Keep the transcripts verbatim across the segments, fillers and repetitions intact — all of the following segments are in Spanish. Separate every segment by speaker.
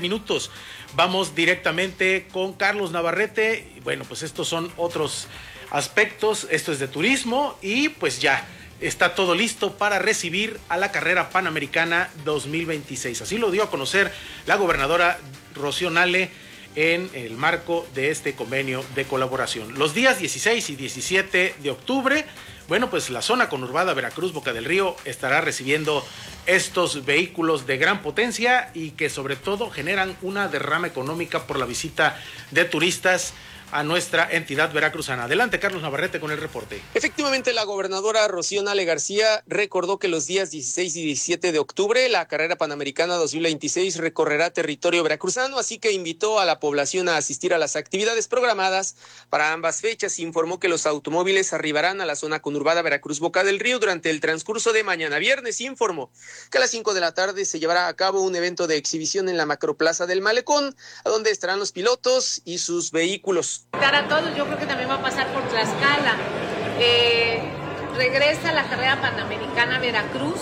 Speaker 1: minutos. Vamos directamente con Carlos Navarrete. Bueno, pues estos son otros aspectos. Esto es de turismo y pues ya está todo listo para recibir a la carrera Panamericana dos mil veintiséis. Así lo dio a conocer la gobernadora Rocío Nale en el marco de este convenio de colaboración. Los días dieciséis y diecisiete de octubre, bueno, pues la zona conurbada Veracruz-Boca del Río estará recibiendo estos vehículos de gran potencia y que sobre todo generan una derrama económica por la visita de turistas a nuestra entidad veracruzana. Adelante, Carlos Navarrete, con el reporte.
Speaker 2: Efectivamente, la gobernadora Rocío Nale García recordó que los días dieciséis y diecisiete de octubre la carrera Panamericana dos mil veintiséis recorrerá territorio veracruzano, así que invitó a la población a asistir a las actividades programadas para ambas fechas. Informó que los automóviles arribarán a la zona conurbada Veracruz-Boca del Río durante el transcurso de mañana viernes. Informó que a las cinco de la tarde se llevará a cabo un evento de exhibición en la macroplaza del Malecón, a donde estarán los pilotos y sus vehículos.
Speaker 3: A todos, yo creo que también va a pasar por Tlaxcala. Eh, regresa la carrera Panamericana Veracruz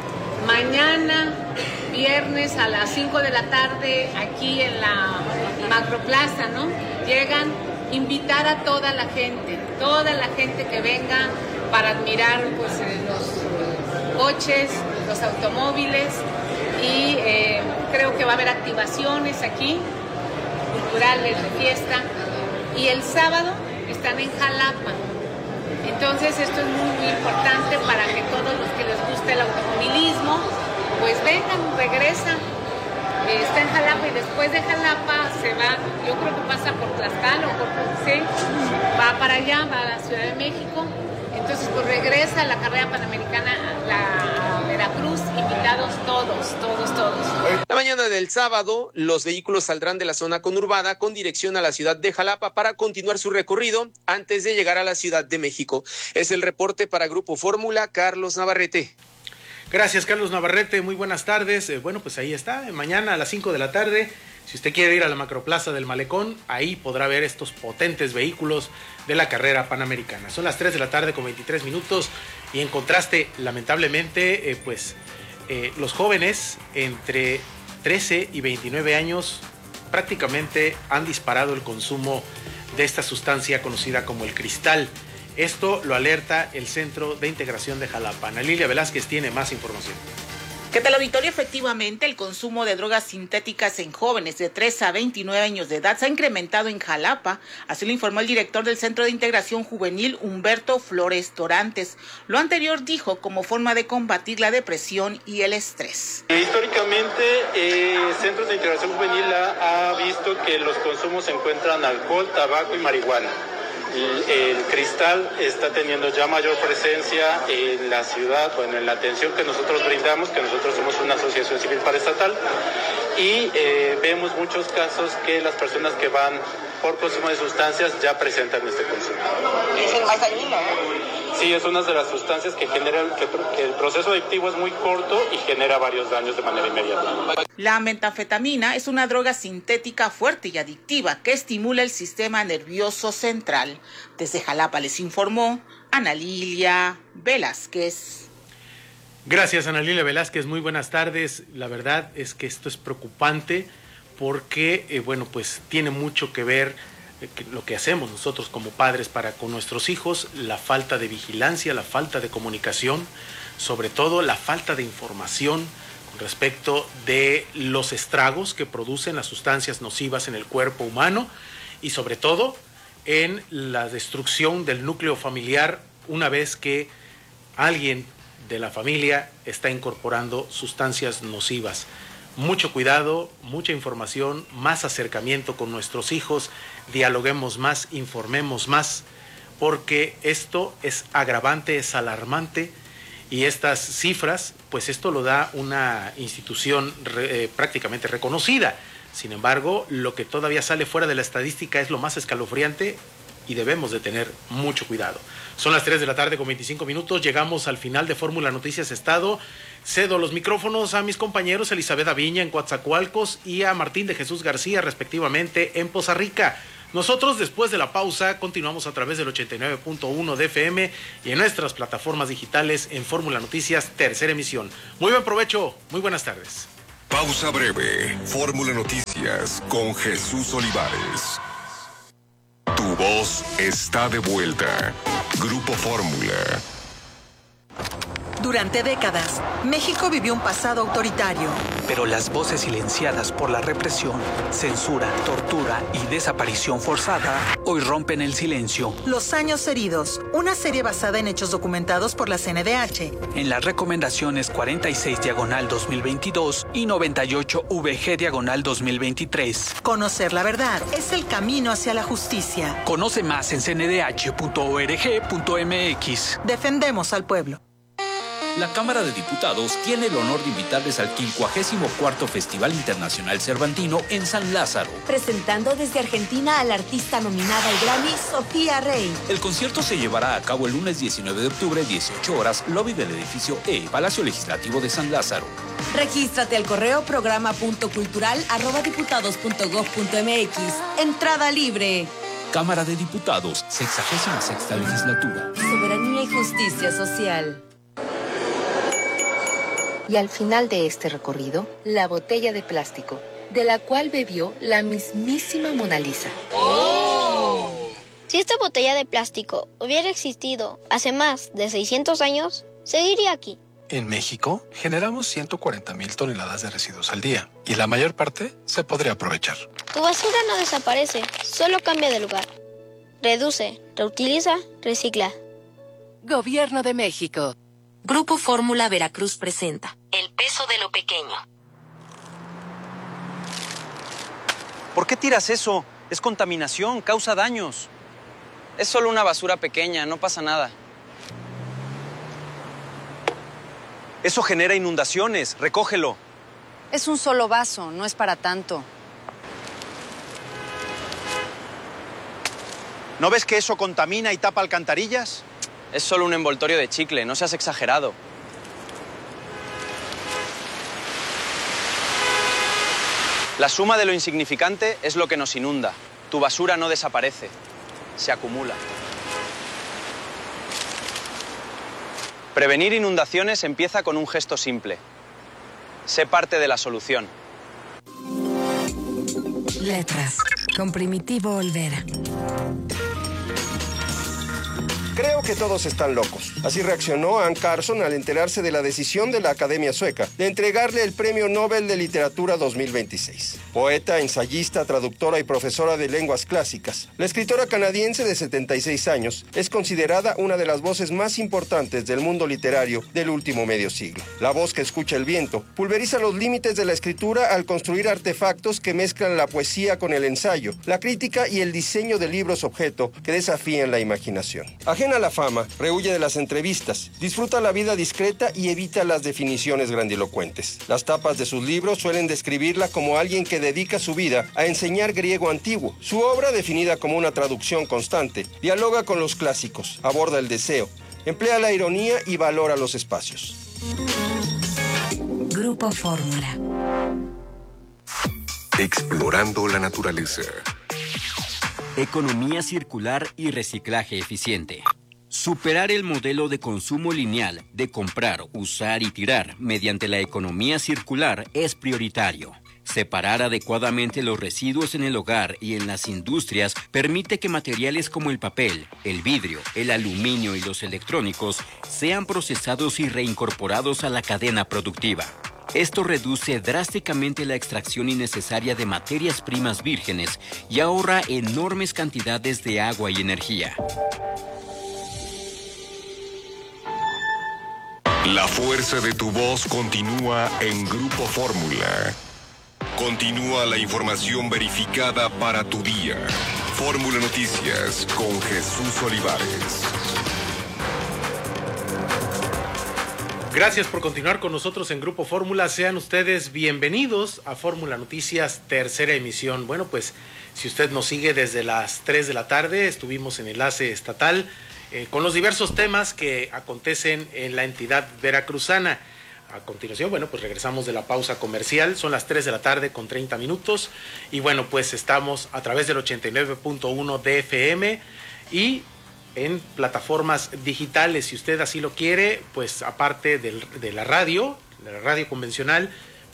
Speaker 3: mañana viernes a las cinco de la tarde aquí en la macroplaza, ¿no? Llegan, invitar a toda la gente, toda la gente que venga para admirar pues los coches, los automóviles y eh, creo que va a haber activaciones aquí, culturales, de fiesta. Y el sábado están en Jalapa. Entonces esto es muy, muy importante para que todos los que les guste el automovilismo, pues vengan, regresan. Eh, está en Jalapa y después de Jalapa se va, yo creo que pasa por Tlaxcala o por Ponce, va para allá, va a la Ciudad de México. Entonces pues regresa a la carrera Panamericana la Veracruz, invitados todos, todos, todos.
Speaker 2: La mañana del sábado, los vehículos saldrán de la zona conurbada con dirección a la ciudad de Jalapa para continuar su recorrido antes de llegar a la Ciudad de México. Es el reporte para Grupo Fórmula, Carlos Navarrete.
Speaker 1: Gracias, Carlos Navarrete, muy buenas tardes. Eh, bueno, pues ahí está, mañana a las cinco de la tarde, si usted quiere ir a la macroplaza del Malecón, ahí podrá ver estos potentes vehículos de la carrera Panamericana. Son las tres de la tarde con veintitrés minutos y en contraste, lamentablemente, eh, pues eh, los jóvenes entre trece y veintinueve años prácticamente han disparado el consumo de esta sustancia conocida como el cristal. Esto lo alerta el Centro de Integración de Jalapa. Ana Lilia Velázquez tiene más información.
Speaker 4: ¿Qué tal, auditorio? Efectivamente, el consumo de drogas sintéticas en jóvenes de tres a veintinueve años de edad se ha incrementado en Jalapa, así lo informó el director del Centro de Integración Juvenil, Humberto Flores Dorantes. Lo anterior dijo como forma de combatir la depresión y el estrés.
Speaker 5: Históricamente, eh, Centros de Integración Juvenil ha, ha visto que los consumos se encuentran alcohol, tabaco y marihuana. El, el cristal está teniendo ya mayor presencia en la ciudad, bueno, en la atención que nosotros brindamos, que nosotros somos una asociación civil paraestatal, y eh, vemos muchos casos que las personas que van por consumo de sustancias ya presentan este consumo.
Speaker 6: Es el más dañino, ¿eh?
Speaker 5: Sí, es una de las sustancias que genera, que, que el proceso adictivo es muy corto y genera varios daños de manera inmediata.
Speaker 4: La metanfetamina es una droga sintética fuerte y adictiva que estimula el sistema nervioso central. Desde Jalapa les informó Ana Lilia Velázquez.
Speaker 1: Gracias, Ana Lilia Velázquez, muy buenas tardes. La verdad es que esto es preocupante porque, eh, bueno, pues tiene mucho que ver lo que hacemos nosotros como padres para con nuestros hijos, la falta de vigilancia, la falta de comunicación, sobre todo la falta de información con respecto de los estragos que producen las sustancias nocivas en el cuerpo humano y sobre todo en la destrucción del núcleo familiar una vez que alguien de la familia está incorporando sustancias nocivas. Mucho cuidado, mucha información, más acercamiento con nuestros hijos, dialoguemos más, informemos más, porque esto es agravante, es alarmante y estas cifras, pues esto lo da una institución re, eh, prácticamente reconocida. Sin embargo, lo que todavía sale fuera de la estadística es lo más escalofriante y debemos de tener mucho cuidado. Son las tres de la tarde con veinticinco minutos, llegamos al final de Fórmula Noticias Estado. Cedo los micrófonos a mis compañeros Elizabeth Aviña en Coatzacoalcos y a Martín de Jesús García, respectivamente, en Poza Rica. Nosotros, después de la pausa, continuamos a través del ochenta y nueve punto uno de F M y en nuestras plataformas digitales en Fórmula Noticias, tercera emisión. Muy buen provecho, muy buenas tardes.
Speaker 7: Pausa breve. Fórmula Noticias. Noticias con Jesús Olivares. Tu voz está de vuelta. Grupo Fórmula.
Speaker 8: Durante décadas, México vivió un pasado autoritario.
Speaker 9: Pero las voces silenciadas por la represión, censura, tortura y desaparición forzada hoy rompen el silencio.
Speaker 8: Los años heridos, una serie basada en hechos documentados por la C N D H.
Speaker 9: En las recomendaciones cuarenta y seis diagonal dos mil veintidós y noventa y ocho V G diagonal dos mil veintitrés.
Speaker 8: Conocer la verdad es el camino hacia la justicia.
Speaker 9: Conoce más en c n d h punto org punto m x.
Speaker 8: Defendemos al pueblo.
Speaker 10: La Cámara de Diputados tiene el honor de invitarles al quincuagésimo cuarto Festival Internacional Cervantino en San Lázaro.
Speaker 11: Presentando desde Argentina a la artista nominada al Grammy, Sofía Rey.
Speaker 10: El concierto se llevará a cabo el lunes diecinueve de octubre, dieciocho horas, lobby del edificio E, Palacio Legislativo de San Lázaro.
Speaker 11: Regístrate al correo programa punto cultural arroba diputados punto gob punto m x. Entrada libre.
Speaker 10: Cámara de Diputados, sexagésima sexta legislatura.
Speaker 11: Soberanía y justicia social.
Speaker 12: Y al final de este recorrido, la botella de plástico, de la cual bebió la mismísima Mona Lisa.
Speaker 13: ¡Oh! Si esta botella de plástico hubiera existido hace más de seiscientos años, seguiría aquí.
Speaker 14: En México, generamos ciento cuarenta mil toneladas de residuos al día, y la mayor parte se podría aprovechar.
Speaker 13: Tu basura no desaparece, solo cambia de lugar. Reduce, reutiliza, recicla.
Speaker 12: Gobierno de México. Grupo Fórmula Veracruz presenta El peso de lo pequeño.
Speaker 15: ¿Por qué tiras eso? Es contaminación, causa daños. Es solo una basura pequeña, no pasa nada. Eso genera inundaciones, recógelo.
Speaker 16: Es un solo vaso, no es para tanto.
Speaker 15: ¿No ves que eso contamina y tapa alcantarillas? Es solo un envoltorio de chicle, no seas exagerado. La suma de lo insignificante es lo que nos inunda. Tu basura no desaparece, se acumula. Prevenir inundaciones empieza con un gesto simple. Sé parte de la solución.
Speaker 11: Letras, con Primitivo Olvera.
Speaker 17: Creo que todos están locos. Así reaccionó Anne Carson al enterarse de la decisión de la Academia Sueca de entregarle el Premio Nobel de Literatura dos mil veintiséis. Poeta, ensayista, traductora y profesora de lenguas clásicas, la escritora canadiense de setenta y seis años es considerada una de las voces más importantes del mundo literario del último medio siglo. La voz que escucha el viento pulveriza los límites de la escritura al construir artefactos que mezclan la poesía con el ensayo, la crítica y el diseño de libros objeto que desafían la imaginación. Ajena a la fama, rehuye de las entrevistas, disfruta la vida discreta y evita las definiciones grandilocuentes. Las tapas de sus libros suelen describirla como alguien que dedica su vida a enseñar griego antiguo. Su obra, definida como una traducción constante, dialoga con los clásicos, aborda el deseo, emplea la ironía y valora los espacios.
Speaker 11: Grupo Fórmula.
Speaker 7: Explorando la naturaleza.
Speaker 18: Economía circular y reciclaje eficiente. Superar el modelo de consumo lineal de comprar, usar y tirar mediante la economía circular es prioritario. Separar adecuadamente los residuos en el hogar y en las industrias permite que materiales como el papel, el vidrio, el aluminio y los electrónicos sean procesados y reincorporados a la cadena productiva. Esto reduce drásticamente la extracción innecesaria de materias primas vírgenes y ahorra enormes cantidades de agua y energía.
Speaker 7: La fuerza de tu voz continúa en Grupo Fórmula. Continúa la información verificada para tu día. Fórmula Noticias con Jesús Olivares.
Speaker 1: Gracias por continuar con nosotros en Grupo Fórmula. Sean ustedes bienvenidos a Fórmula Noticias, tercera emisión. Bueno, pues si usted nos sigue desde las tres de la tarde, estuvimos en Enlace Estatal eh, con los diversos temas que acontecen en la entidad veracruzana. A continuación, bueno, pues regresamos de la pausa comercial. Son las tres de la tarde con treinta minutos. Y bueno, pues estamos a través del ochenta y nueve punto uno de F M y en plataformas digitales, si usted así lo quiere, pues aparte del, de la radio, de la radio convencional,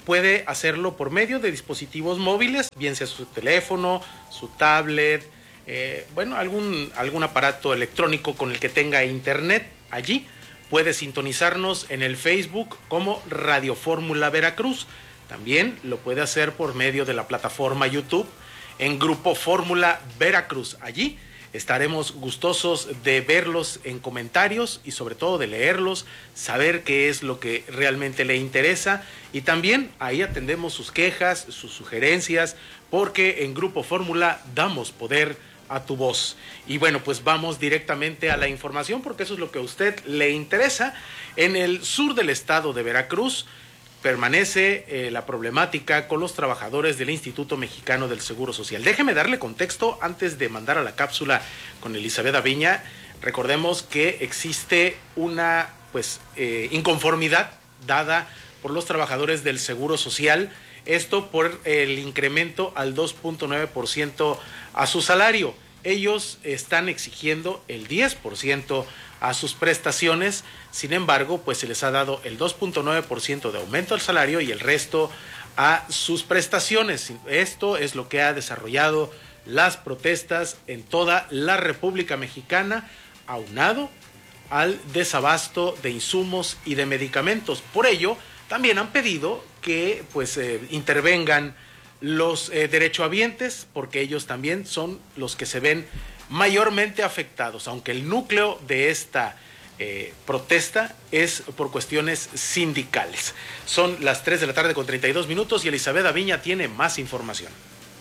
Speaker 1: puede hacerlo por medio de dispositivos móviles, bien sea su teléfono, su tablet, eh, bueno, algún, algún aparato electrónico con el que tenga internet allí. Puede sintonizarnos en el Facebook como Radio Fórmula Veracruz. También lo puede hacer por medio de la plataforma YouTube en Grupo Fórmula Veracruz. Allí estaremos gustosos de verlos en comentarios y sobre todo de leerlos, saber qué es lo que realmente le interesa, y también ahí atendemos sus quejas, sus sugerencias, porque en Grupo Fórmula damos poder a tu voz. Y bueno, pues vamos directamente a la información, porque eso es lo que a usted le interesa. En el sur del estado de Veracruz permanece eh, la problemática con los trabajadores del Instituto Mexicano del Seguro Social. Déjeme darle contexto antes de mandar a la cápsula con Elizabeth Aviña. Recordemos que existe una pues eh, inconformidad dada por los trabajadores del Seguro Social, esto por el incremento al dos punto nueve por ciento a su salario. Ellos están exigiendo el diez por ciento a sus prestaciones, sin embargo, pues se les ha dado el dos punto nueve por ciento de aumento al salario y el resto a sus prestaciones. Esto es lo que ha desarrollado las protestas en toda la República Mexicana, aunado al desabasto de insumos y de medicamentos. Por ello, también han pedido que pues eh, intervengan los eh, derechohabientes, porque ellos también son los que se ven mayormente afectados, aunque el núcleo de esta eh, protesta es por cuestiones sindicales. Son las tres de la tarde con treinta y dos minutos y Elizabeth Aviña tiene más información.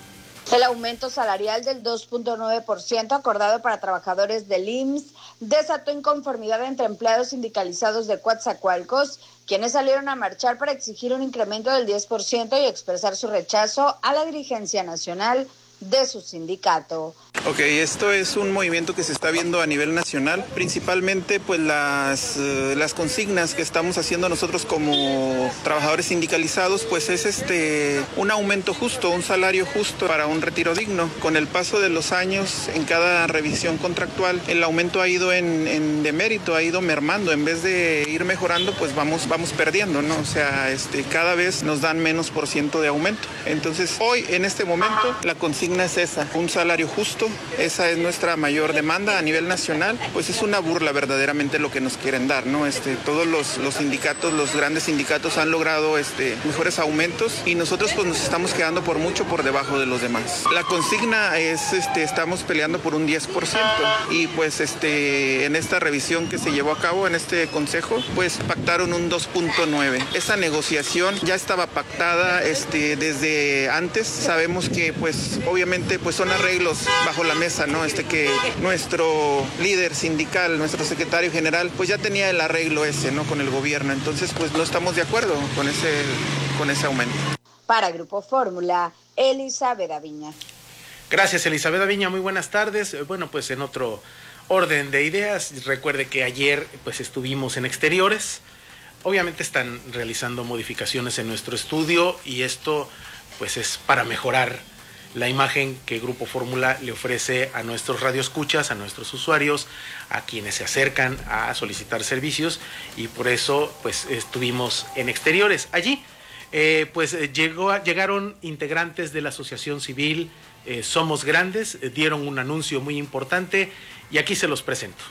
Speaker 19: El aumento salarial del dos punto nueve por ciento acordado para trabajadores del I M S S desató inconformidad entre empleados sindicalizados de Coatzacoalcos, quienes salieron a marchar para exigir un incremento del diez por ciento y expresar su rechazo a la dirigencia nacional de su sindicato.
Speaker 20: Ok, esto es un movimiento que se está viendo a nivel nacional, principalmente pues las, uh, las consignas que estamos haciendo nosotros como trabajadores sindicalizados, pues es este un aumento justo, un salario justo para un retiro digno. Con el paso de los años, en cada revisión contractual, el aumento ha ido en, en demérito, ha ido mermando, en vez de ir mejorando, pues vamos, vamos perdiendo, ¿no? O sea, este, cada vez nos dan menos por ciento de aumento. Entonces, hoy, en este momento, la consigna es esa, un salario justo. Esa es nuestra mayor demanda a nivel nacional. Pues es una burla verdaderamente lo que nos quieren dar, ¿no? Este, todos los, los sindicatos, los grandes sindicatos han logrado este, mejores aumentos y nosotros pues nos estamos quedando por mucho por debajo de los demás. La consigna es, este, estamos peleando por un diez por ciento y pues este, en esta revisión que se llevó a cabo en este consejo, pues pactaron un dos punto nueve. Esa negociación ya estaba pactada este, desde antes. Sabemos que pues obviamente pues son arreglos bajo la mesa, ¿no? Este que nuestro líder sindical, nuestro secretario general, pues ya tenía el arreglo ese, ¿no? Con el gobierno. Entonces, pues no estamos de acuerdo con ese, con ese aumento.
Speaker 19: Para Grupo Fórmula, Elizabeth Aviña.
Speaker 1: Gracias, Elizabeth Aviña. Muy buenas tardes. Bueno, pues en otro orden de ideas, recuerde que ayer pues estuvimos en exteriores. Obviamente están realizando modificaciones en nuestro estudio y esto pues es para mejorar la imagen que Grupo Fórmula le ofrece a nuestros radioescuchas, a nuestros usuarios, a quienes se acercan a solicitar servicios, y por eso pues estuvimos en exteriores. Allí eh, pues llegó, llegaron integrantes de la asociación civil eh, Somos Grandes, eh, dieron un anuncio muy importante y aquí se los presento.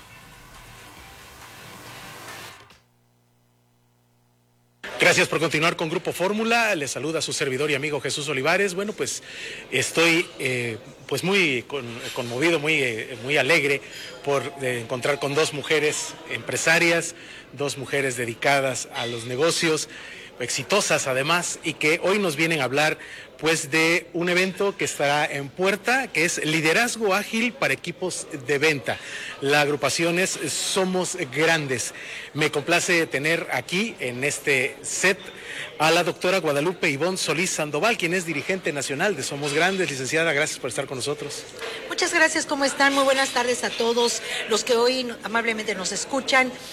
Speaker 1: Gracias por continuar con Grupo Fórmula. Les saluda su servidor y amigo Jesús Olivares. Bueno, pues estoy eh, pues muy con, conmovido, muy, eh, muy alegre por eh, encontrar con dos mujeres empresarias, dos mujeres dedicadas a los negocios, exitosas además, y que hoy nos vienen a hablar pues de un evento que estará en puerta, que es Liderazgo Ágil para Equipos de Venta. La agrupación es Somos Grandes. Me complace tener aquí en este set a la doctora Guadalupe Ivonne Solís Sandoval, quien es dirigente nacional de Somos Grandes. Licenciada, gracias por estar con nosotros.
Speaker 21: Muchas gracias, ¿cómo están? Muy buenas tardes a todos los que hoy amablemente nos escuchan.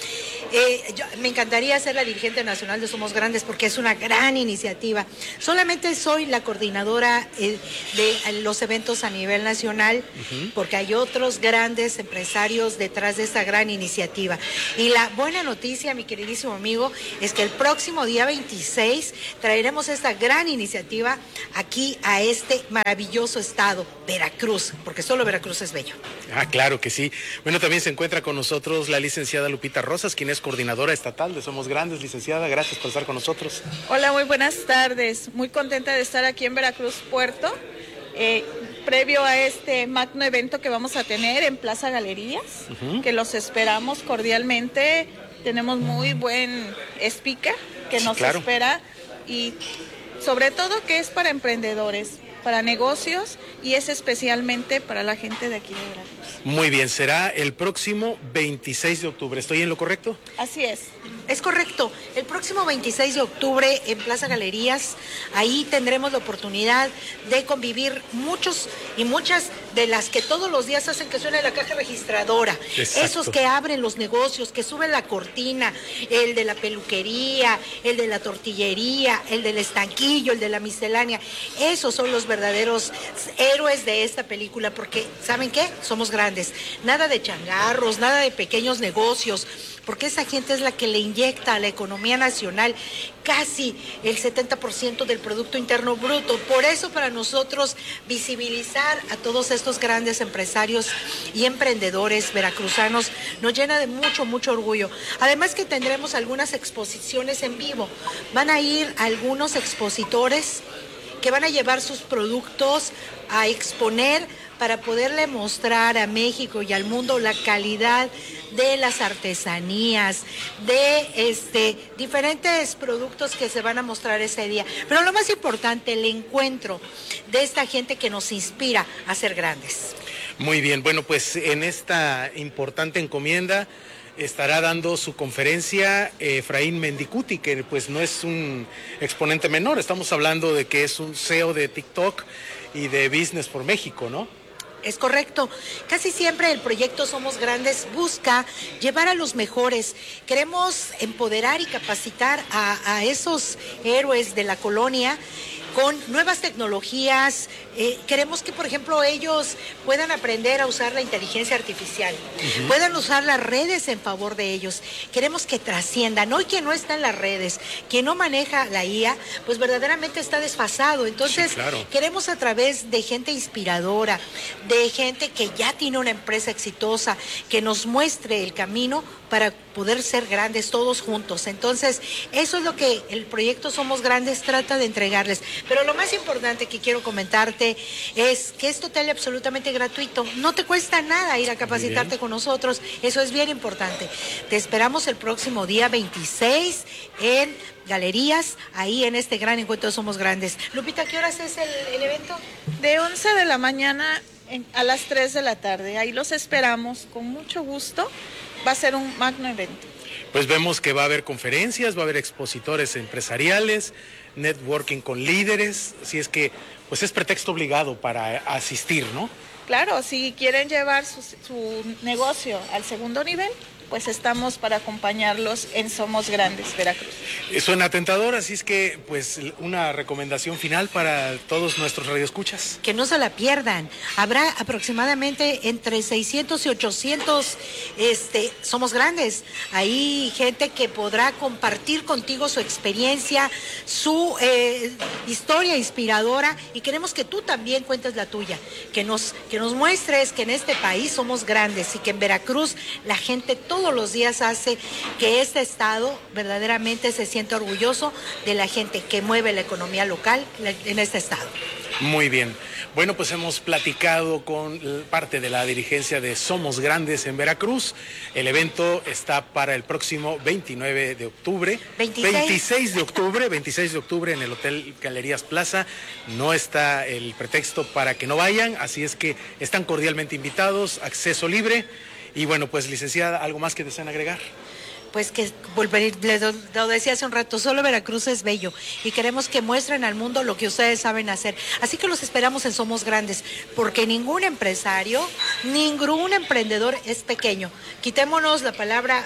Speaker 21: Eh, yo, me encantaría ser la dirigente nacional de Somos Grandes porque es una gran iniciativa. Solamente soy la coordinadora eh, de los eventos a nivel nacional, uh-huh. porque hay otros grandes empresarios detrás de esta gran iniciativa. Y la buena noticia, mi queridísimo amigo, es que el próximo día veintiséis traeremos esta gran iniciativa aquí a este maravilloso estado, Veracruz, porque solo Veracruz es bello.
Speaker 1: Ah, claro que sí. Bueno, también se encuentra con nosotros la licenciada Lupita Rosas, quien es coordinadora estatal de Somos Grandes. Licenciada, gracias por estar con nosotros.
Speaker 22: Hola, muy buenas tardes. Muy contenta de estar aquí en Veracruz Puerto, eh, previo a este magno evento que vamos a tener en Plaza Galerías, uh-huh. que los esperamos cordialmente. Tenemos muy buen speaker que nos sí, claro. espera y sobre todo que es para emprendedores, para negocios y es especialmente para la gente de aquí de Veracruz.
Speaker 1: Muy bien, será el próximo veintiséis de octubre, ¿estoy en lo correcto?
Speaker 22: Así es.
Speaker 21: Es correcto, el próximo veintiséis de octubre en Plaza Galerías, ahí tendremos la oportunidad de convivir muchos y muchas de las que todos los días hacen que suene la caja registradora. Exacto. Esos que abren los negocios, que suben la cortina, el de la peluquería, el de la tortillería, el del estanquillo, el de la miscelánea, esos son los verdaderos héroes de esta película, porque ¿saben qué? Somos grandes, nada de changarros, nada de pequeños negocios, porque esa gente es la que le inyecta a la economía nacional casi el setenta por ciento del Producto Interno Bruto. Por eso para nosotros visibilizar a todos estos grandes empresarios y emprendedores veracruzanos nos llena de mucho, mucho orgullo. Además que tendremos algunas exposiciones en vivo. Van a ir algunos expositores que van a llevar sus productos a exponer para poderle mostrar a México y al mundo la calidad de las artesanías, de este diferentes productos que se van a mostrar ese día. Pero lo más importante, el encuentro de esta gente que nos inspira a ser grandes.
Speaker 1: Muy bien, bueno, pues en esta importante encomienda estará dando su conferencia Efraín Mendicuti, que pues no es un exponente menor, estamos hablando de que es un C E O de TikTok y de Business por México, ¿no?
Speaker 21: Es correcto. Casi siempre el proyecto Somos Grandes busca llevar a los mejores. Queremos empoderar y capacitar a, a esos héroes de la colonia con nuevas tecnologías. Eh, queremos que, por ejemplo, ellos puedan aprender a usar la inteligencia artificial, uh-huh. puedan usar las redes en favor de ellos. Queremos que trasciendan. Hoy quien no está en las redes, quien no maneja la I A, pues verdaderamente está desfasado. Entonces, sí, claro. queremos a través de gente inspiradora, de gente que ya tiene una empresa exitosa, que nos muestre el camino para poder ser grandes todos juntos. Entonces, eso es lo que el proyecto Somos Grandes trata de entregarles. Pero lo más importante que quiero comentarte es que es total y absolutamente gratuito. No te cuesta nada ir a capacitarte con nosotros. Eso es bien importante. Te esperamos el próximo día veintiséis en Galerías, ahí en este gran encuentro Somos Grandes. Lupita, ¿qué horas es el, el evento?
Speaker 22: De once de la mañana en, a las tres de la tarde. Ahí los esperamos con mucho gusto. Va a ser un magno evento.
Speaker 1: Pues vemos que va a haber conferencias, va a haber expositores empresariales, networking con líderes, así es que pues es pretexto obligado para asistir, ¿no?
Speaker 22: Claro, si quieren llevar su, su negocio al segundo nivel, pues estamos para acompañarlos en Somos Grandes Veracruz.
Speaker 1: Suena tentador, así es que pues una recomendación final para todos nuestros radioescuchas.
Speaker 21: Que no se la pierdan. Habrá aproximadamente entre seiscientos y ochocientos este, Somos Grandes. Ahí gente que podrá compartir contigo su experiencia, su eh, historia inspiradora, y queremos que tú también cuentes la tuya, que nos, que nos muestres que en este país somos grandes y que en Veracruz la gente todos los días hace que este estado verdaderamente se sienta orgulloso de la gente que mueve la economía local en este estado.
Speaker 1: Muy bien. Bueno, pues hemos platicado con parte de la dirigencia de Somos Grandes en Veracruz. El evento está para el próximo veintinueve de octubre.
Speaker 21: veintiséis.
Speaker 1: veintiséis de octubre, veintiséis de octubre en el Hotel Galerías Plaza. No está el pretexto para que no vayan, así es que están cordialmente invitados, acceso libre. Y bueno, pues licenciada, ¿algo más que desean agregar?
Speaker 21: Pues que volver, les lo decía hace un rato, solo Veracruz es bello y queremos que muestren al mundo lo que ustedes saben hacer. Así que los esperamos en Somos Grandes, porque ningún empresario, ningún emprendedor es pequeño. Quitémonos la palabra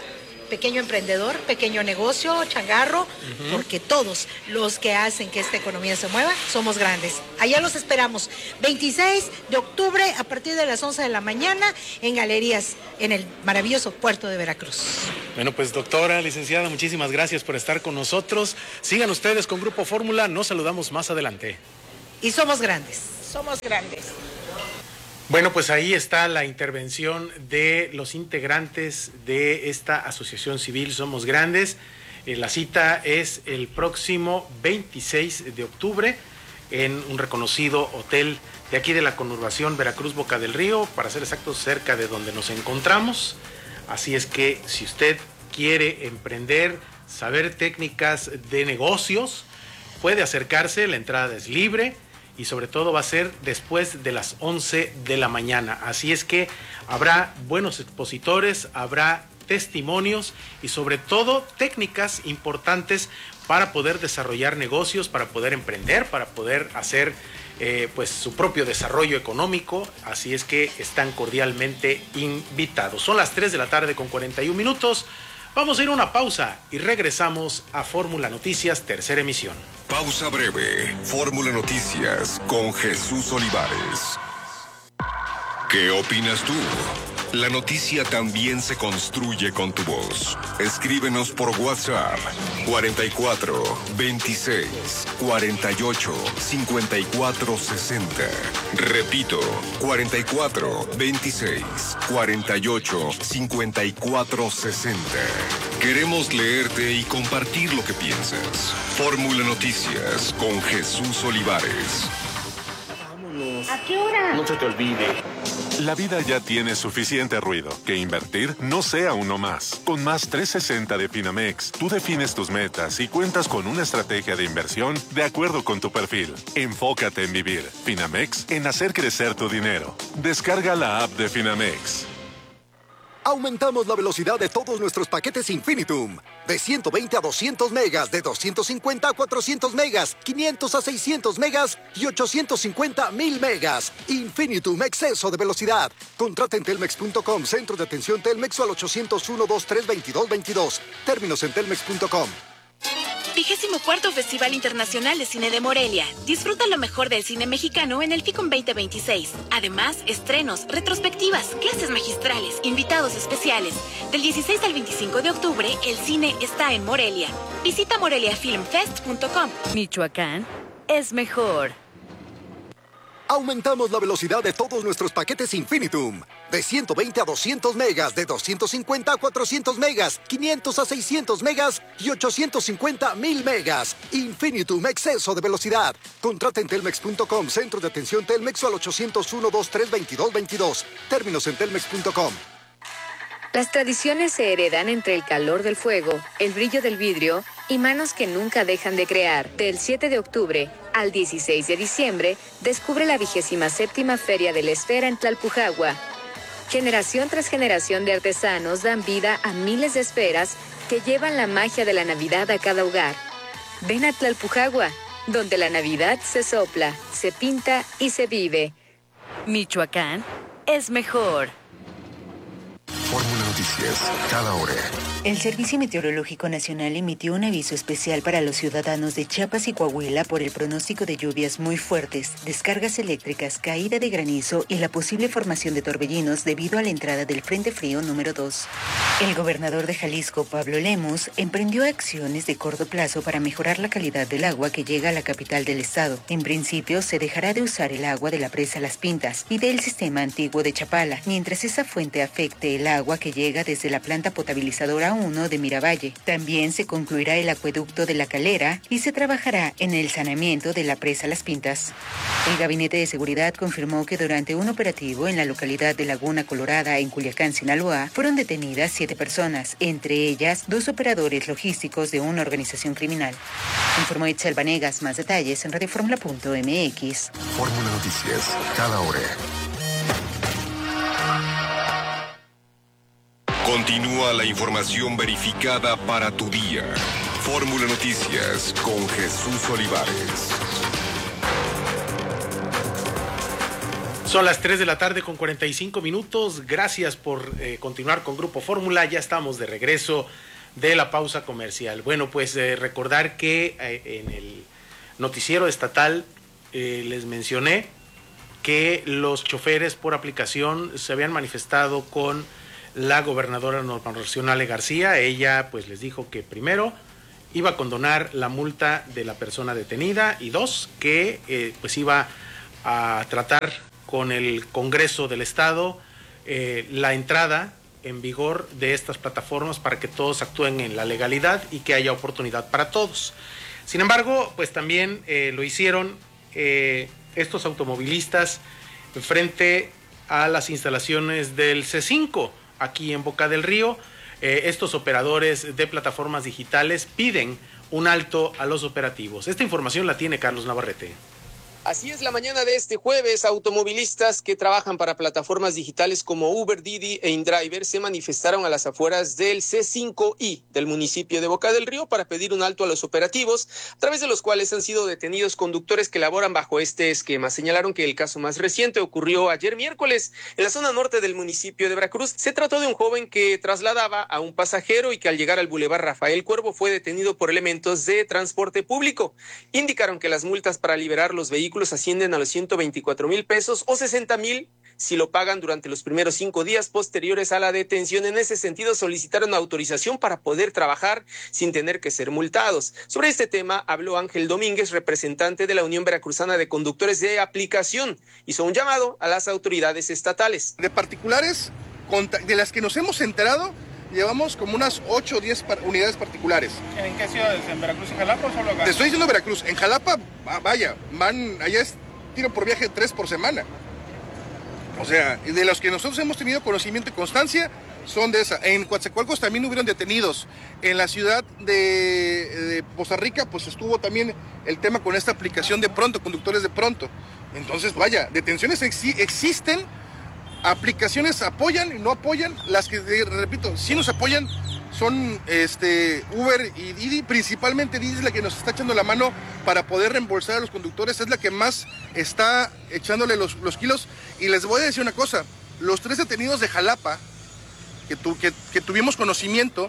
Speaker 21: pequeño emprendedor, pequeño negocio, changarro, uh-huh. porque todos los que hacen que esta economía se mueva somos grandes. Allá los esperamos, veintiséis de octubre a partir de las once de la mañana en Galerías, en el maravilloso puerto de Veracruz.
Speaker 1: Bueno, pues doctora, licenciada, muchísimas gracias por estar con nosotros. Sigan ustedes con Grupo Fórmula, nos saludamos más adelante.
Speaker 21: Y somos grandes.
Speaker 4: Somos grandes.
Speaker 1: Bueno, pues ahí está la intervención de los integrantes de esta asociación civil Somos Grandes. Eh, la cita es el próximo veintiséis de octubre en un reconocido hotel de aquí de la conurbación Veracruz Boca del Río, para ser exactos, cerca de donde nos encontramos. Así es que si usted quiere emprender, saber técnicas de negocios, puede acercarse, la entrada es libre. Y sobre todo va a ser después de las once de la mañana. Así es que habrá buenos expositores, habrá testimonios y sobre todo técnicas importantes para poder desarrollar negocios, para poder emprender, para poder hacer eh, pues su propio desarrollo económico. Así es que están cordialmente invitados. Son las tres de la tarde con cuarenta y un minutos. Vamos a ir a una pausa y regresamos a Fórmula Noticias, tercera emisión.
Speaker 7: Pausa breve. Fórmula Noticias con Jesús Olivares. ¿Qué opinas tú? La noticia también se construye con tu voz. Escríbenos por WhatsApp cuarenta y cuatro, veintiséis, cuarenta y ocho, cincuenta y cuatro, sesenta. Repito, cuarenta y cuatro, veintiséis, cuarenta y ocho, cincuenta y cuatro, sesenta. Queremos leerte y compartir lo que piensas. Fórmula Noticias con Jesús Olivares.
Speaker 2: Vámonos. ¿A qué hora?
Speaker 3: No se te olvide.
Speaker 2: La vida ya tiene suficiente ruido. Que invertir no sea uno más. Con Más trescientos sesenta de Finamex, tú defines tus metas y cuentas con una estrategia de inversión de acuerdo con tu perfil. Enfócate en vivir. Finamex, en hacer crecer tu dinero. Descarga la app de Finamex.
Speaker 23: Aumentamos la velocidad de todos nuestros paquetes Infinitum. De ciento veinte a doscientos megas, de doscientos cincuenta a cuatrocientos megas, quinientos a seiscientos megas y ochocientos cincuenta a mil megas. Infinitum, exceso de velocidad. Contrata en telmex punto com, centro de atención Telmex o al ochocientos uno, veintitrés, veintidós, veintidós. Términos en telmex punto com.
Speaker 24: Vigésimo cuarto Festival Internacional de Cine de Morelia. Disfruta lo mejor del cine mexicano en el FICOM veinte veintiséis. Además, estrenos, retrospectivas, clases magistrales, invitados especiales. Del dieciséis al veinticinco de octubre, el cine está en Morelia. Visita morelia film fest punto com.
Speaker 25: Michoacán es mejor.
Speaker 23: Aumentamos la velocidad de todos nuestros paquetes Infinitum. De ciento veinte a doscientos megas, de doscientos cincuenta a cuatrocientos megas, quinientos a seiscientos megas y ochocientos cincuenta a mil megas. Infinitum, exceso de velocidad. Contrata en telmex punto com, centro de atención Telmex o al ochocientos uno, veintitrés, veintidós, veintidós. Términos en telmex punto com.
Speaker 12: Las tradiciones se heredan entre el calor del fuego, el brillo del vidrio y manos que nunca dejan de crear. Del siete de octubre al dieciséis de diciembre, descubre la vigésima séptima Feria de la Esfera en Tlalpujagua. Generación tras generación de artesanos dan vida a miles de esferas que llevan la magia de la Navidad a cada hogar. Ven a Tlalpujagua, donde la Navidad se sopla, se pinta y se vive.
Speaker 25: Michoacán es mejor.
Speaker 7: Fórmula Noticias, cada hora.
Speaker 26: El Servicio Meteorológico Nacional emitió un aviso especial para los ciudadanos de Chiapas y Coahuila por el pronóstico de lluvias muy fuertes, descargas eléctricas, caída de granizo y la posible formación de torbellinos debido a la entrada del Frente Frío número dos. El gobernador de Jalisco, Pablo Lemus, emprendió acciones de corto plazo para mejorar la calidad del agua que llega a la capital del estado. En principio, se dejará de usar el agua de la presa Las Pintas y del sistema antiguo de Chapala, mientras esa fuente afecte el agua que llega desde la planta potabilizadora uno de Miravalle. También se concluirá el acueducto de La Calera y se trabajará en el saneamiento de la presa Las Pintas. El Gabinete de Seguridad confirmó que durante un operativo en la localidad de Laguna Colorada, en Culiacán, Sinaloa, fueron detenidas siete personas, entre ellas dos operadores logísticos de una organización criminal. Informó Itzel Vanegas. Más detalles en radio fórmula punto m x.
Speaker 7: Fórmula Noticias, cada hora. Continúa la información verificada para tu día. Fórmula Noticias con Jesús Olivares.
Speaker 1: Son las tres de la tarde con cuarenta y cinco minutos. Gracias por eh, continuar con Grupo Fórmula. Ya estamos de regreso de la pausa comercial. Bueno, pues eh, recordar que eh, en el noticiero estatal eh, les mencioné que los choferes por aplicación se habían manifestado con la gobernadora Norma Rocío Nale García. Ella pues les dijo que primero iba a condonar la multa de la persona detenida y dos, que eh, pues iba a tratar con el Congreso del Estado eh, la entrada en vigor de estas plataformas para que todos actúen en la legalidad y que haya oportunidad para todos. Sin embargo, pues también eh, lo hicieron eh, estos automovilistas frente a las instalaciones del C cinco aquí en Boca del Río. Eh, estos operadores de plataformas digitales piden un alto a los operativos. Esta información la tiene Carlos Navarrete.
Speaker 3: Así es, la mañana de este jueves, automovilistas que trabajan para plataformas digitales como Uber, Didi e InDriver se manifestaron a las afueras del C cinco I del municipio de Boca del Río para pedir un alto a los operativos, a través de los cuales han sido detenidos conductores que laboran bajo este esquema. Señalaron que el caso más reciente ocurrió ayer miércoles en la zona norte del municipio de Veracruz. Se trató de un joven que trasladaba a un pasajero y que al llegar al bulevar Rafael Cuervo fue detenido por elementos de transporte público. Indicaron que las multas para liberar los vehículos ascienden a los ciento veinticuatro mil pesos o sesenta mil si lo pagan durante los primeros cinco días posteriores a la detención. En ese sentido, solicitaron autorización para poder trabajar sin tener que ser multados. Sobre este tema habló Ángel Domínguez, representante de la Unión Veracruzana de Conductores de Aplicación. Hizo un llamado a las autoridades estatales.
Speaker 5: De particulares, de las que nos hemos enterado, llevamos como unas ocho o diez unidades particulares.
Speaker 6: ¿En qué ciudades? ¿En Veracruz y Jalapa o solo acá?
Speaker 5: Te estoy diciendo Veracruz. En Jalapa, vaya, van, allá es tiro por viaje tres por semana. O sea, de los que nosotros hemos tenido conocimiento y constancia, son de esa. En Coatzacoalcos también hubieron detenidos. En la ciudad de, de Poza Rica, pues estuvo también el tema con esta aplicación de Pronto, conductores de Pronto. Entonces, vaya, detenciones ex existen. Aplicaciones apoyan y no apoyan. Las que, repito, sí nos apoyan son este, Uber y Didi. Principalmente Didi es la que nos está echando la mano para poder reembolsar a los conductores. Es la que más está echándole los, los kilos. Y les voy a decir una cosa. Los tres detenidos de Jalapa, que, tu, que, que tuvimos conocimiento,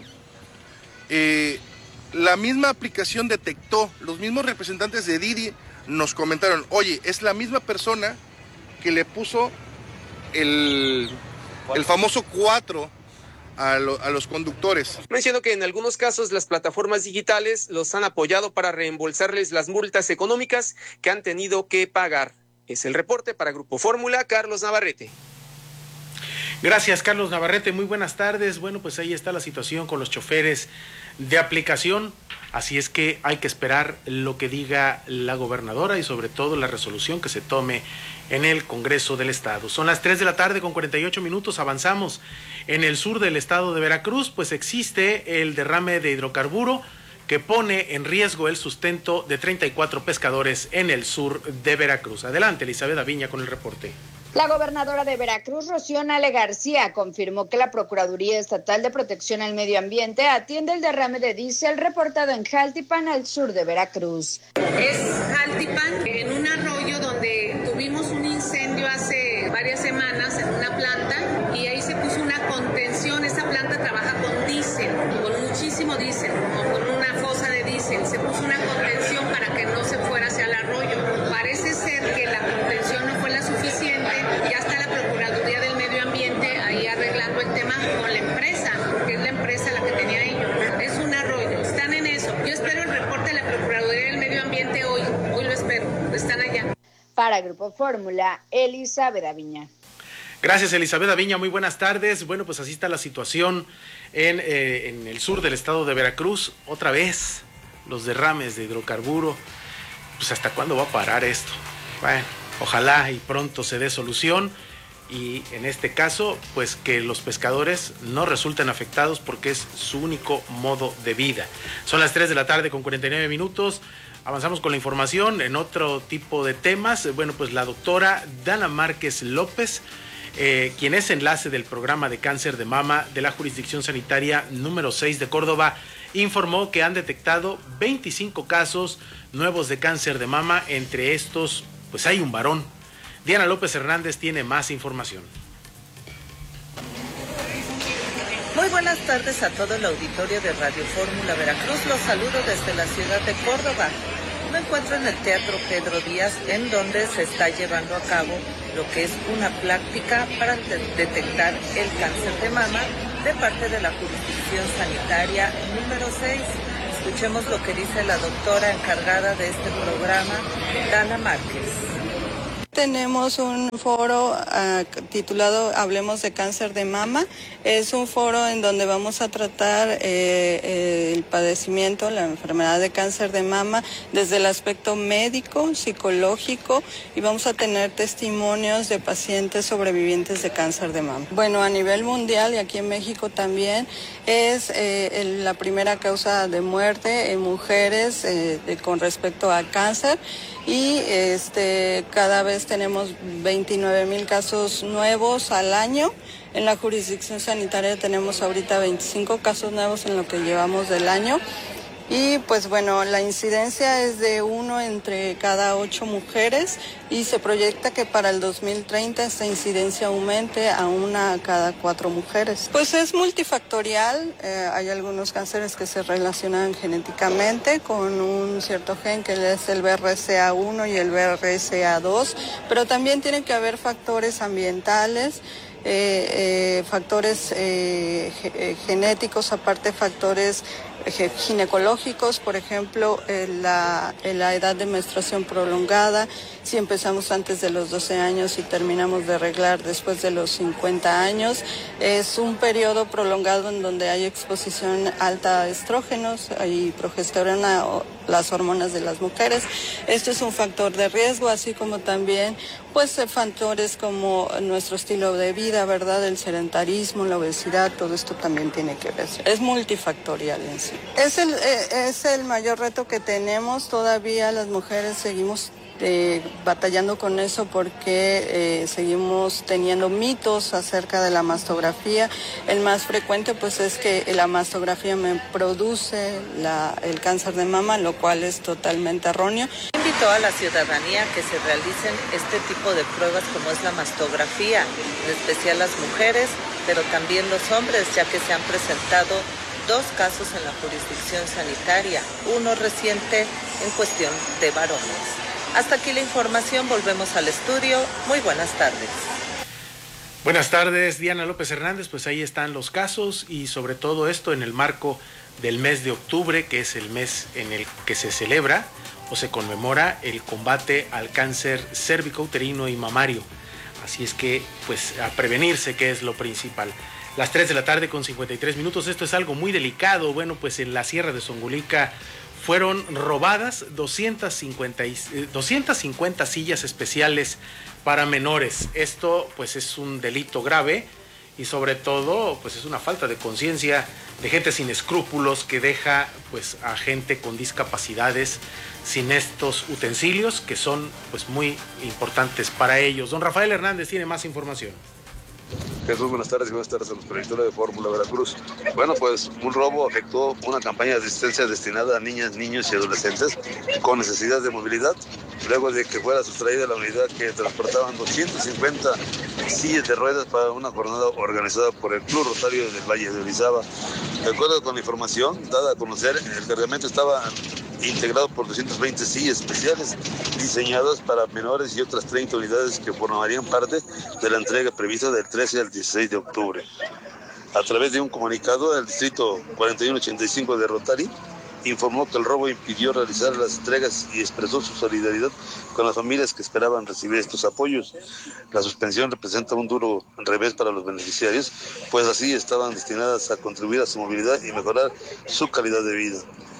Speaker 5: eh, la misma aplicación detectó, los mismos representantes de Didi nos comentaron, oye, es la misma persona que le puso El, el famoso cuatro a, lo, a los conductores.
Speaker 3: Menciono que en algunos casos las plataformas digitales los han apoyado para reembolsarles las multas económicas que han tenido que pagar. Es el reporte para Grupo Fórmula, Carlos Navarrete.
Speaker 1: Gracias, Carlos Navarrete. Muy buenas tardes. Bueno, pues ahí está la situación con los choferes de aplicación. Así es que hay que esperar lo que diga la gobernadora y sobre todo la resolución que se tome en el Congreso del Estado. Son las tres de la tarde con cuarenta y ocho minutos. Avanzamos en el sur del estado de Veracruz, pues existe el derrame de hidrocarburo que pone en riesgo el sustento de treinta y cuatro pescadores en el sur de Veracruz. Adelante, Elizabeth Aviña con el reporte.
Speaker 19: La gobernadora de Veracruz, Rocío Nale García, confirmó que la Procuraduría Estatal de Protección al Medio Ambiente atiende el derrame de diésel reportado en Jaltipan, al sur de Veracruz.
Speaker 8: Es Jaltipan, en un arroyo donde tuvimos un incendio hace varias semanas en una planta y ahí se puso una contención. Esta planta trabaja con diésel, con muchísimo diésel, o con una fosa de diésel. Se puso una contención para que no se fuera hacia el arroyo. Parece ser que la contención no fue la suficiente. Ya está la Procuraduría del Medio Ambiente ahí arreglando el tema con la empresa, porque es la empresa la que tenía ellos. Es un arroyo, están en eso. Yo espero el reporte de la Procuraduría del Medio Ambiente hoy, hoy lo espero, están allá.
Speaker 19: Para Grupo Fórmula, Elizabeth Aviña.
Speaker 1: Gracias, Elizabeth Aviña, muy buenas tardes. Bueno, pues así está la situación en, eh, en el sur del estado de Veracruz. Otra vez, los derrames de hidrocarburo. Pues ¿hasta cuándo va a parar esto? Bueno, ojalá y pronto se dé solución y en este caso, pues que los pescadores no resulten afectados porque es su único modo de vida. Son las tres de la tarde con cuarenta y nueve minutos. Avanzamos con la información en otro tipo de temas. Bueno, pues la doctora Dana Márquez López, eh, quien es enlace del programa de cáncer de mama de la jurisdicción sanitaria número seis de Córdoba, informó que han detectado veinticinco casos nuevos de cáncer de mama. Entre estos, pues hay un varón Diana López Hernández tiene más información.
Speaker 9: Muy buenas tardes a todo el auditorio de Radio Fórmula Veracruz. Los saludo desde la ciudad de Córdoba. Me encuentro en el Teatro Pedro Díaz, en donde se está llevando a cabo lo que es una práctica para de- detectar el cáncer de mama de parte de la jurisdicción sanitaria número seis. Escuchemos lo que dice la doctora encargada de este programa, Dana Márquez.
Speaker 10: Tenemos un foro uh, titulado Hablemos de Cáncer de Mama. Es un foro en donde vamos a tratar eh, eh, el padecimiento, la enfermedad de cáncer de mama desde el aspecto médico, psicológico, y vamos a tener testimonios de pacientes sobrevivientes de cáncer de mama. Bueno, a nivel mundial y aquí en México también es eh, el, la primera causa de muerte en mujeres eh, de, con respecto a cáncer. Y este cada vez tenemos veintinueve mil casos nuevos al año. En la jurisdicción sanitaria tenemos ahorita veinticinco casos nuevos en lo que llevamos del año. Y pues bueno, la incidencia es de uno entre cada ocho mujeres y se proyecta que para el dos mil treinta esta incidencia aumente a una cada cuatro mujeres. Pues es multifactorial, eh, hay algunos cánceres que se relacionan genéticamente con un cierto gen que es el B R C A uno y el B R C A dos, pero también tiene que haber factores ambientales, Eh, eh, factores eh, ge- genéticos, aparte factores ge- ginecológicos, por ejemplo, eh, la, eh, la edad de menstruación prolongada, si empezamos antes de los doce años y terminamos de reglar después de los cincuenta años, es un periodo prolongado en donde hay exposición alta a estrógenos y progesterona, o las hormonas de las mujeres. Esto es un factor de riesgo, así como también pues eh, factores como nuestro estilo de vida, ¿verdad? El sedentarismo, la obesidad, todo esto también tiene que ver. Es multifactorial en sí. Es el, eh, es el mayor reto que tenemos. Todavía las mujeres seguimos Eh, batallando con eso porque eh, seguimos teniendo mitos acerca de la mastografía. El más frecuente pues es que la mastografía me produce la, el cáncer de mama, lo cual es totalmente erróneo.
Speaker 9: Invitó a la ciudadanía que se realicen este tipo de pruebas como es la mastografía, en especial las mujeres, pero también los hombres, ya que se han presentado dos casos en la jurisdicción sanitaria, uno reciente en cuestión de varones. Hasta aquí la información, volvemos al estudio. Muy buenas tardes.
Speaker 1: Buenas tardes, Diana López Hernández. Pues ahí están los casos y sobre todo esto en el marco del mes de octubre, que es el mes en el que se celebra o se conmemora el combate al cáncer cérvico-uterino y mamario. Así es que, pues, a prevenirse, que es lo principal. Las tres de la tarde con cincuenta y tres minutos. Esto es algo muy delicado. Bueno, pues en la Sierra de Songolica fueron robadas doscientas cincuenta, doscientas cincuenta sillas especiales para menores. Esto pues es un delito grave y sobre todo pues es una falta de conciencia de gente sin escrúpulos que deja pues a gente con discapacidades sin estos utensilios que son pues muy importantes para ellos. Don Rafael Hernández tiene más información.
Speaker 13: Jesús, buenas tardes y buenas tardes a los productores de Fórmula Veracruz. Bueno, pues un robo afectó una campaña de asistencia destinada a niñas, niños y adolescentes con necesidad de movilidad, luego de que fuera sustraída la unidad que transportaban doscientas cincuenta sillas de ruedas para una jornada organizada por el Club Rotario del Valle de Orizaba. De acuerdo con la información dada a conocer, el cargamento estaba integrado por doscientas veinte sillas especiales diseñadas para menores y otras treinta unidades que formarían parte de la entrega prevista del trece al dieciséis de octubre. A través de un comunicado, el distrito cuarenta y uno ochenta y cinco de Rotary informó que el robo impidió realizar las entregas y expresó su solidaridad con las familias que esperaban recibir estos apoyos. La suspensión representa un duro revés para los beneficiarios, pues así estaban destinadas a contribuir a su movilidad y mejorar su calidad de vida.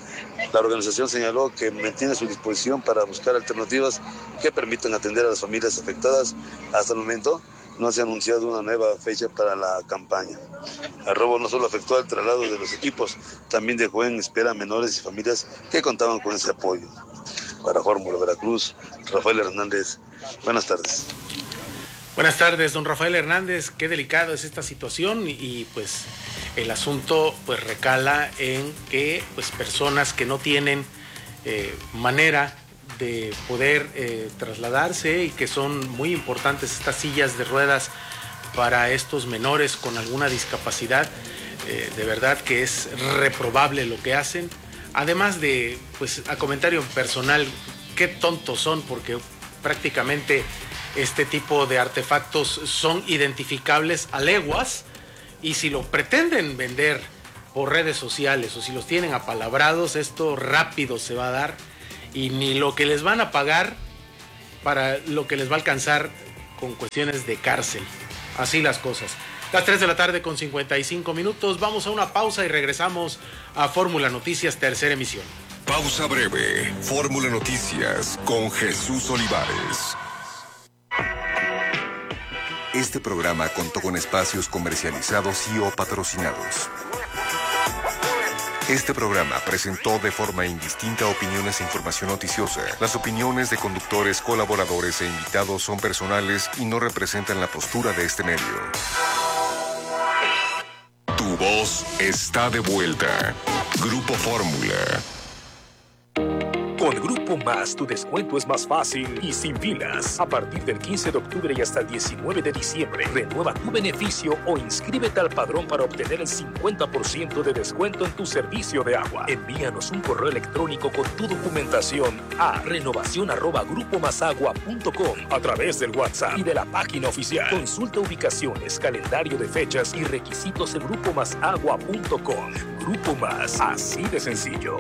Speaker 13: La organización señaló que mantiene su disposición para buscar alternativas que permitan atender a las familias afectadas. Hasta el momento no se ha anunciado una nueva fecha para la campaña. El robo no solo afectó al traslado de los equipos, también dejó en espera a menores y familias que contaban con ese apoyo. Para Fórmula Veracruz, Rafael Hernández. Buenas tardes.
Speaker 1: Buenas tardes, don Rafael Hernández. Qué delicado es esta situación y, y pues el asunto pues recala en que pues personas que no tienen eh, manera de poder eh, trasladarse y que son muy importantes estas sillas de ruedas para estos menores con alguna discapacidad. Eh, de verdad que es reprobable lo que hacen. Además de, pues a comentario personal, qué tontos son, porque prácticamente este tipo de artefactos son identificables a leguas, y si lo pretenden vender por redes sociales o si los tienen apalabrados, esto rápido se va a dar, y ni lo que les van a pagar para lo que les va a alcanzar con cuestiones de cárcel. Así las cosas. Las tres de la tarde con cincuenta y cinco minutos. Vamos a una pausa y regresamos a Fórmula Noticias, tercera emisión.
Speaker 7: Pausa breve. Fórmula Noticias con Jesús Olivares. Este programa contó con espacios comercializados y o patrocinados. Este programa presentó de forma indistinta opiniones e información noticiosa. Las opiniones de conductores, colaboradores e invitados son personales y no representan la postura de este medio. Tu voz está de vuelta. Grupo Fórmula.
Speaker 11: Con Grupo Más, tu descuento es más fácil y sin filas. A partir del quince de octubre y hasta el diecinueve de diciembre, renueva tu beneficio o inscríbete al padrón para obtener el cincuenta por ciento de descuento en tu servicio de agua. Envíanos un correo electrónico con tu documentación a renovación arroba grupo más agua punto com a través del WhatsApp y de la página oficial. Consulta ubicaciones, calendario de fechas y requisitos en grupo más agua punto com. Grupo Más, así de sencillo.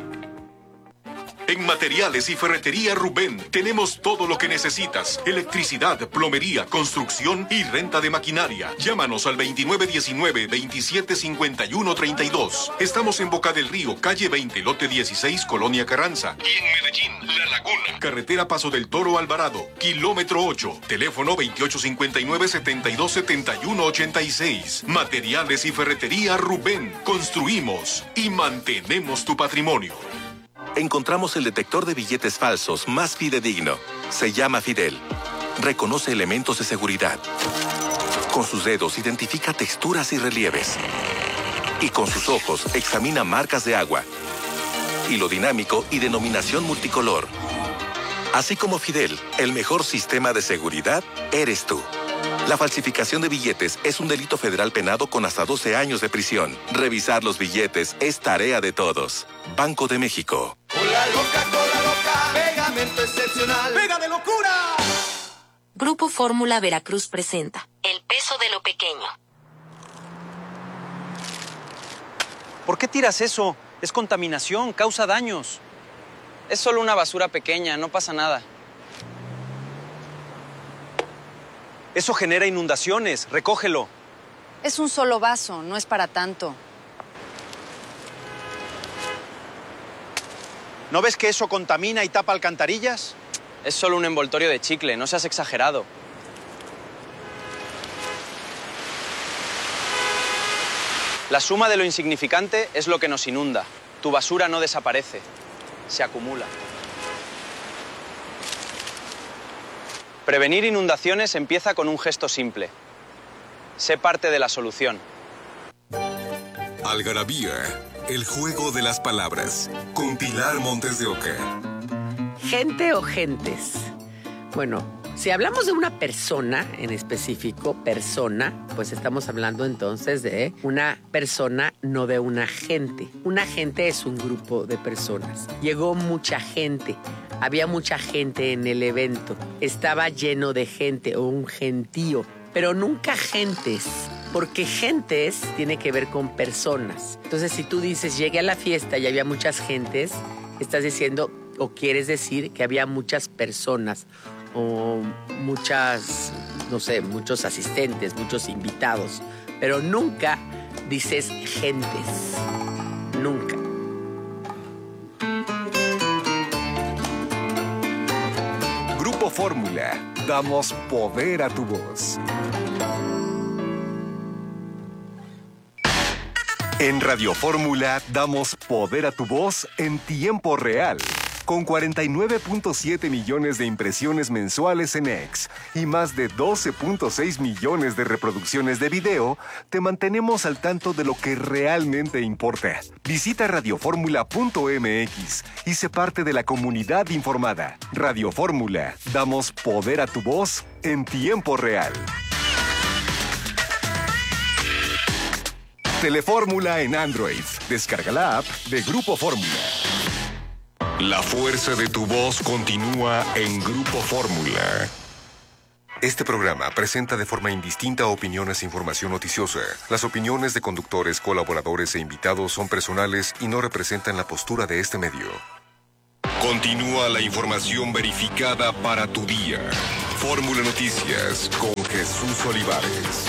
Speaker 14: En Materiales y Ferretería Rubén tenemos todo lo que necesitas: electricidad, plomería, construcción y renta de maquinaria. Llámanos al veintinueve diecinueve, veintisiete cincuenta y uno treinta y dos. Estamos en Boca del Río, calle veinte, lote dieciséis, Colonia Carranza. Y en Medellín, La Laguna, carretera Paso del Toro Alvarado, kilómetro ocho. Teléfono veintiocho cincuenta y nueve, setenta y dos setenta y uno ochenta y seis. Materiales y Ferretería Rubén. Construimos y mantenemos tu patrimonio.
Speaker 15: Encontramos el detector de billetes falsos más fidedigno. Se llama Fidel. Reconoce elementos de seguridad. Con sus dedos identifica texturas y relieves. Y con sus ojos examina marcas de agua, hilo dinámico y denominación multicolor. Así como Fidel, el mejor sistema de seguridad eres tú. La falsificación de billetes es un delito federal penado con hasta doce años de prisión. Revisar los billetes es tarea de todos. Banco de México.
Speaker 16: Cola loca, cola loca, pegamento excepcional, pega de locura.
Speaker 24: Grupo Fórmula Veracruz presenta El peso de lo pequeño.
Speaker 17: ¿Por qué tiras eso? Es contaminación, causa daños.
Speaker 18: Es solo una basura pequeña, no pasa nada.
Speaker 17: Eso genera inundaciones, recógelo.
Speaker 27: Es un solo vaso, no es para tanto.
Speaker 17: ¿No ves que eso contamina y tapa alcantarillas?
Speaker 18: Es solo un envoltorio de chicle, no seas exagerado. La suma de lo insignificante es lo que nos inunda. Tu basura no desaparece, se acumula. Prevenir inundaciones empieza con un gesto simple. Sé parte de la solución.
Speaker 7: Algarabía, el juego de las palabras, con Pilar Montes de Oca.
Speaker 28: ¿Gente o gentes? Bueno, si hablamos de una persona en específico, persona, pues estamos hablando entonces de una persona, no de una gente. Una gente es un grupo de personas. Llegó mucha gente. Había mucha gente en el evento. Estaba lleno de gente o un gentío, pero nunca gentes, porque gentes tiene que ver con personas. Entonces, si tú dices, llegué a la fiesta y había muchas gentes, estás diciendo o quieres decir que había muchas personas o muchas, no sé, muchos asistentes, muchos invitados, pero nunca dices gentes. Nunca.
Speaker 7: Grupo Fórmula, damos poder a tu voz. En Radio Fórmula damos poder a tu voz en tiempo real.
Speaker 2: Con cuarenta y nueve punto siete millones de impresiones mensuales en X y más de doce punto seis millones de reproducciones de video, te mantenemos al tanto de lo que realmente importa. Visita radioformula punto m x y sé parte de la comunidad informada. Radio Fórmula, damos poder a tu voz en tiempo real. Telefórmula en Android. Descarga la app de Grupo Fórmula.
Speaker 7: La fuerza de tu voz continúa en Grupo Fórmula. Este programa presenta de forma indistinta opiniones e información noticiosa. Las opiniones de conductores, colaboradores e invitados son personales y no representan la postura de este medio. Continúa la información verificada para tu día. Fórmula Noticias con Jesús Olivares.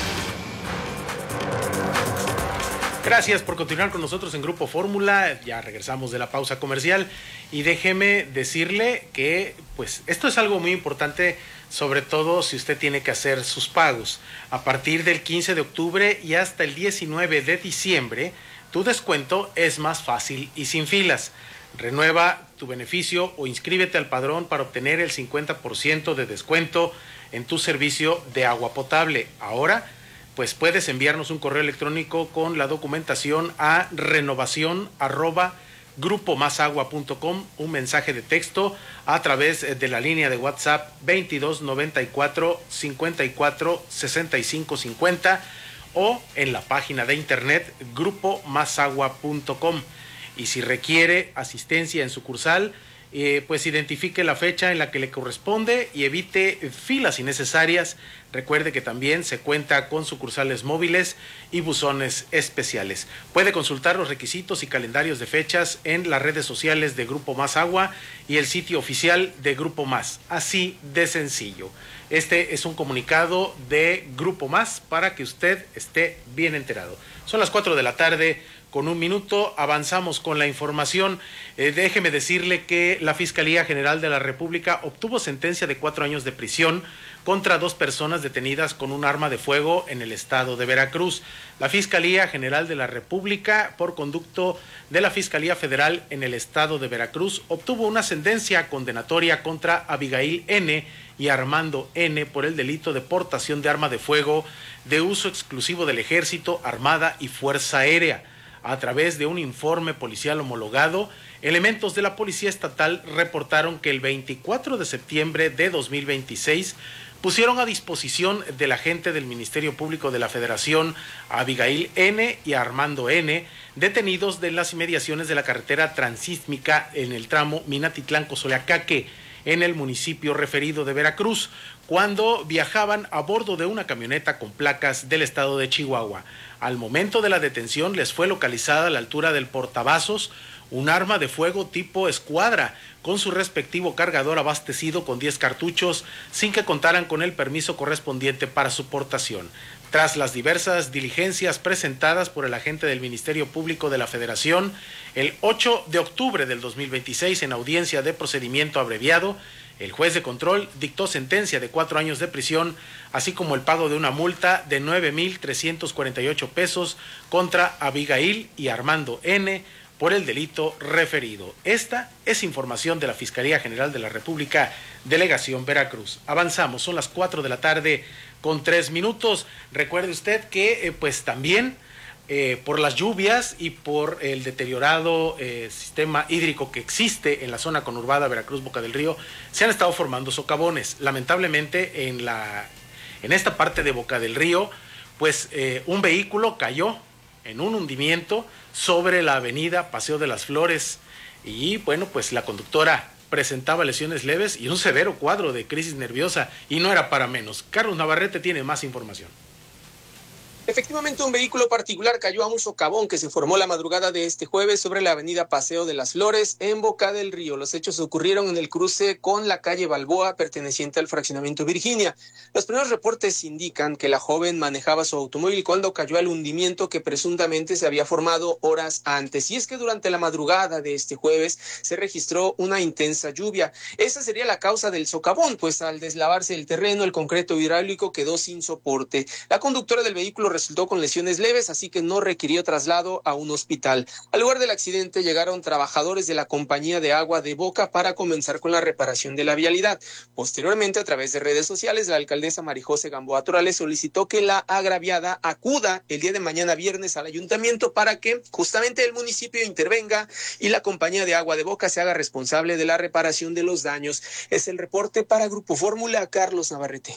Speaker 1: Gracias por continuar con nosotros en Grupo Fórmula. Ya regresamos de la pausa comercial y déjeme decirle que pues esto es algo muy importante, sobre todo si usted tiene que hacer sus pagos. A partir del quince de octubre y hasta el diecinueve de diciembre, tu descuento es más fácil y sin filas. Renueva tu beneficio o inscríbete al padrón para obtener el cincuenta por ciento de descuento en tu servicio de agua potable. Ahora pues puedes enviarnos un correo electrónico con la documentación a renovación arroba grupo más agua punto com, un mensaje de texto a través de la línea de WhatsApp veintidós noventa y cuatro cincuenta y cuatro sesenta y cinco cincuenta o en la página de internet grupo más agua punto com. Y si requiere asistencia en sucursal, eh, pues identifique la fecha en la que le corresponde y evite filas innecesarias. Recuerde que también se cuenta con sucursales móviles y buzones especiales. Puede consultar los requisitos y calendarios de fechas en las redes sociales de Grupo Más Agua y el sitio oficial de Grupo Más. Así de sencillo. Este es un comunicado de Grupo Más para que usted esté bien enterado. Son las cuatro de la tarde. Con un minuto avanzamos con la información. Eh, déjeme decirle que la Fiscalía General de la República obtuvo sentencia de cuatro años de prisión contra dos personas detenidas con un arma de fuego en el estado de Veracruz. La Fiscalía General de la República, por conducto de la Fiscalía Federal en el estado de Veracruz, obtuvo una sentencia condenatoria contra Abigail N. y Armando N. por el delito de portación de arma de fuego de uso exclusivo del Ejército, Armada y Fuerza Aérea. A través de un informe policial homologado, elementos de la Policía Estatal reportaron que el veinticuatro de septiembre de dos mil veintiséis pusieron a disposición del agente del Ministerio Público de la Federación a Abigail N. y a Armando N., detenidos de las inmediaciones de la carretera transísmica en el tramo Minatitlán-Cozoleacaque, en el municipio referido de Veracruz, cuando viajaban a bordo de una camioneta con placas del estado de Chihuahua. Al momento de la detención les fue localizada a la altura del portavasos un arma de fuego tipo escuadra con su respectivo cargador abastecido con diez cartuchos sin que contaran con el permiso correspondiente para su portación. Tras las diversas diligencias presentadas por el agente del Ministerio Público de la Federación, el ocho de octubre del dos mil veintiséis, en audiencia de procedimiento abreviado, el juez de control dictó sentencia de cuatro años de prisión, así como el pago de una multa de nueve mil trescientos cuarenta y ocho pesos contra Abigail y Armando N. por el delito referido. Esta es información de la Fiscalía General de la República, Delegación Veracruz. Avanzamos, son las cuatro de la tarde con tres minutos. Recuerde usted que eh, pues también eh, por las lluvias y por el deteriorado eh, sistema hídrico que existe en la zona conurbada Veracruz-Boca del Río, se han estado formando socavones. Lamentablemente en, la, en esta parte de Boca del Río, pues eh, un vehículo cayó en un hundimiento sobre la avenida Paseo de las Flores y bueno, pues la conductora presentaba lesiones leves y un severo cuadro de crisis nerviosa y no era para menos. Carlos Navarrete tiene más información.
Speaker 3: Efectivamente, un vehículo particular cayó a un socavón que se formó la madrugada de este jueves sobre la avenida Paseo de las Flores en Boca del Río. Los hechos ocurrieron en el cruce con la calle Balboa, perteneciente al fraccionamiento Virginia. Los primeros reportes indican que la joven manejaba su automóvil cuando cayó al hundimiento que presuntamente se había formado horas antes. Y es que durante la madrugada de este jueves se registró una intensa lluvia. Esa sería la causa del socavón, pues al deslavarse el terreno, el concreto hidráulico quedó sin soporte. La conductora del vehículo resultó con lesiones leves, así que no requirió traslado a un hospital. Al lugar del accidente llegaron trabajadores de la compañía de agua de Boca para comenzar con la reparación de la vialidad. Posteriormente, a través de redes sociales, la alcaldesa Marijose Gamboa Torales solicitó que la agraviada acuda el día de mañana viernes al ayuntamiento para que justamente el municipio intervenga y la compañía de agua de Boca se haga responsable de la reparación de los daños. Es el reporte para Grupo Fórmula, Carlos Navarrete.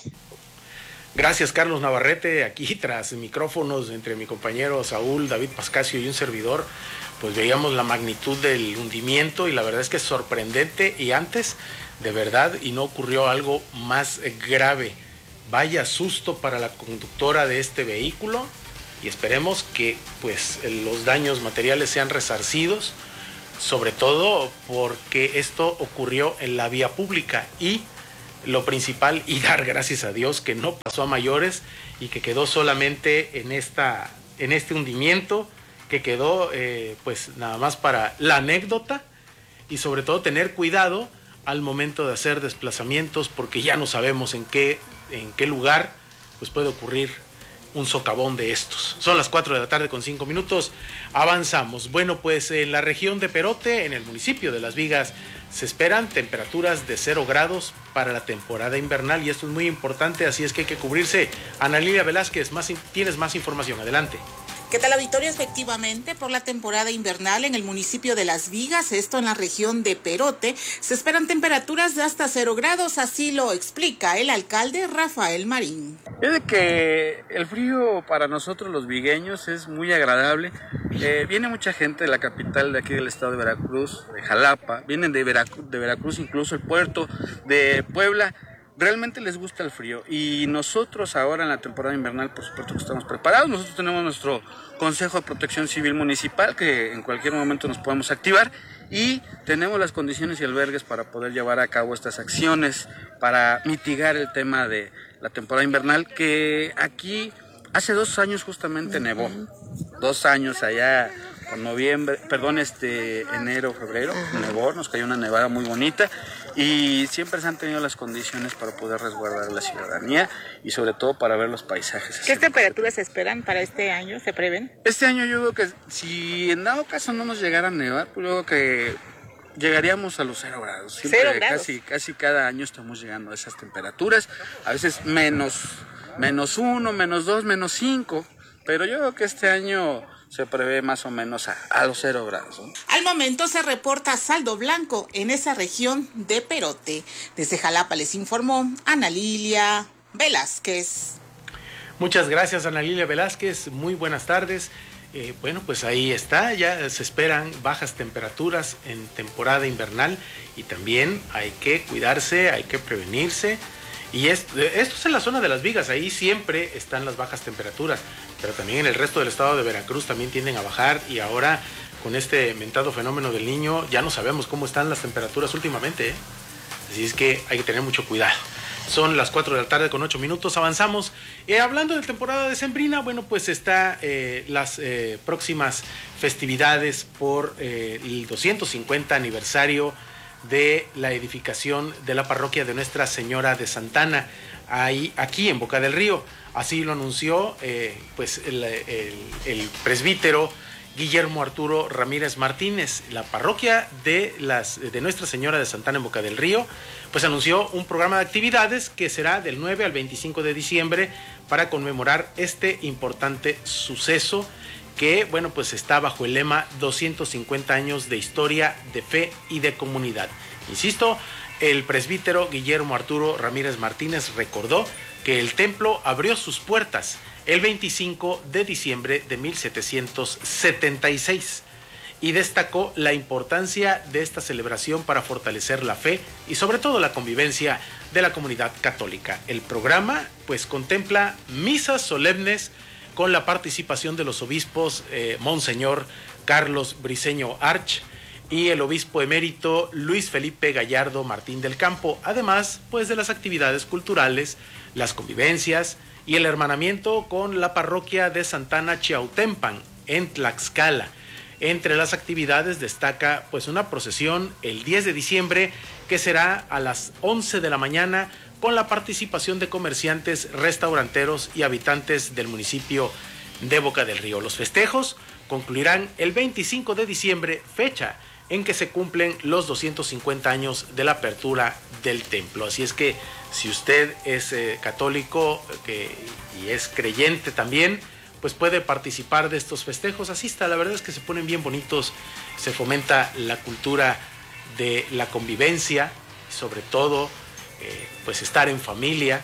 Speaker 1: Gracias, Carlos Navarrete. Aquí tras micrófonos entre mi compañero Saúl, David Pascasio y un servidor, pues veíamos la magnitud del hundimiento y la verdad es que es sorprendente y antes, de verdad, y no ocurrió algo más grave. Vaya susto para la conductora de este vehículo y esperemos que pues los daños materiales sean resarcidos, sobre todo porque esto ocurrió en la vía pública y lo principal, y dar gracias a Dios que no pasó a mayores y que quedó solamente en, esta, en este hundimiento, que quedó eh, pues nada más para la anécdota y sobre todo tener cuidado al momento de hacer desplazamientos porque ya no sabemos en qué, en qué lugar pues puede ocurrir un socavón de estos. Son las cuatro de la tarde con cinco minutos, avanzamos. Bueno, pues en la región de Perote, en el municipio de Las Vigas, se esperan temperaturas de cero grados para la temporada invernal y esto es muy importante, así es que hay que cubrirse. Ana Lilia Velázquez, más, tienes más información, adelante.
Speaker 4: ¿Qué tal, auditorio? Efectivamente, por la temporada invernal en el municipio de Las Vigas, esto en la región de Perote, se esperan temperaturas de hasta cero grados, así lo explica el alcalde Rafael Marín.
Speaker 6: Es de que el frío para nosotros los vigueños es muy agradable. Eh, viene mucha gente de la capital de aquí del estado de Veracruz, de Jalapa, vienen de Veracruz, de Veracruz incluso el puerto de Puebla. Realmente les gusta el frío y nosotros ahora en la temporada invernal por supuesto que estamos preparados. Nosotros tenemos nuestro Consejo de Protección Civil Municipal que en cualquier momento nos podemos activar y tenemos las condiciones y albergues para poder llevar a cabo estas acciones para mitigar el tema de la temporada invernal que aquí hace dos años justamente nevó, dos años allá por noviembre, perdón, este enero, febrero, nevó, nos cayó una nevada muy bonita y siempre se han tenido las condiciones para poder resguardar la ciudadanía y sobre todo para ver los paisajes.
Speaker 4: ¿Qué temperaturas se esperan para este año? ¿Se prevén?
Speaker 6: Este año yo creo que si en dado caso no nos llegara a nevar, pues yo creo que llegaríamos a los cero grados. Siempre, ¿Cero grados? Casi, casi cada año estamos llegando a esas temperaturas, a veces menos, menos uno, menos dos, menos cinco, pero yo creo que este año se prevé más o menos a, a los cero grados, ¿no?
Speaker 4: Al momento se reporta saldo blanco en esa región de Perote. Desde Jalapa les informó Ana Lilia Velázquez.
Speaker 1: Muchas gracias, Ana Lilia Velázquez. Muy buenas tardes. Eh, bueno, pues ahí está, ya se esperan bajas temperaturas en temporada invernal y también hay que cuidarse, hay que prevenirse. Y esto, esto es en la zona de Las Vigas, ahí siempre están las bajas temperaturas, pero también en el resto del estado de Veracruz también tienden a bajar y ahora con este mentado fenómeno del Niño ya no sabemos cómo están las temperaturas últimamente, ¿eh? Así es que hay que tener mucho cuidado. Son las cuatro de la tarde con ocho minutos, avanzamos. Eh, hablando de temporada decembrina, bueno, pues está eh, las eh, próximas festividades por eh, el doscientos cincuenta aniversario de la edificación de la parroquia de Nuestra Señora de Santana, ahí, aquí en Boca del Río. Así lo anunció eh, pues el, el, el presbítero Guillermo Arturo Ramírez Martínez. La parroquia de, las, de Nuestra Señora de Santana en Boca del Río pues anunció un programa de actividades que será del nueve al veinticinco de diciembre para conmemorar este importante suceso que, bueno, pues está bajo el lema doscientos cincuenta años de historia, de fe y de comunidad. Insisto, el presbítero Guillermo Arturo Ramírez Martínez recordó que el templo abrió sus puertas el veinticinco de diciembre de mil setecientos setenta y seis y destacó la importancia de esta celebración para fortalecer la fe y sobre todo la convivencia de la comunidad católica. El programa pues contempla misas solemnes con la participación de los obispos eh, Monseñor Carlos Briceño Arch y el obispo emérito Luis Felipe Gallardo Martín del Campo, además pues de las actividades culturales, las convivencias y el hermanamiento con la parroquia de Santana Chiautempan en Tlaxcala. Entre las actividades destaca pues una procesión el diez de diciembre que será a las once de la mañana con la participación de comerciantes, restauranteros y habitantes del municipio de Boca del Río. Los festejos concluirán el veinticinco de diciembre, fecha en que se cumplen los doscientos cincuenta años de la apertura del templo. Así es que si usted es eh, católico que, y es creyente también, pues puede participar de estos festejos, asista. La verdad es que se ponen bien bonitos, se fomenta la cultura de la convivencia, sobre todo eh, pues estar en familia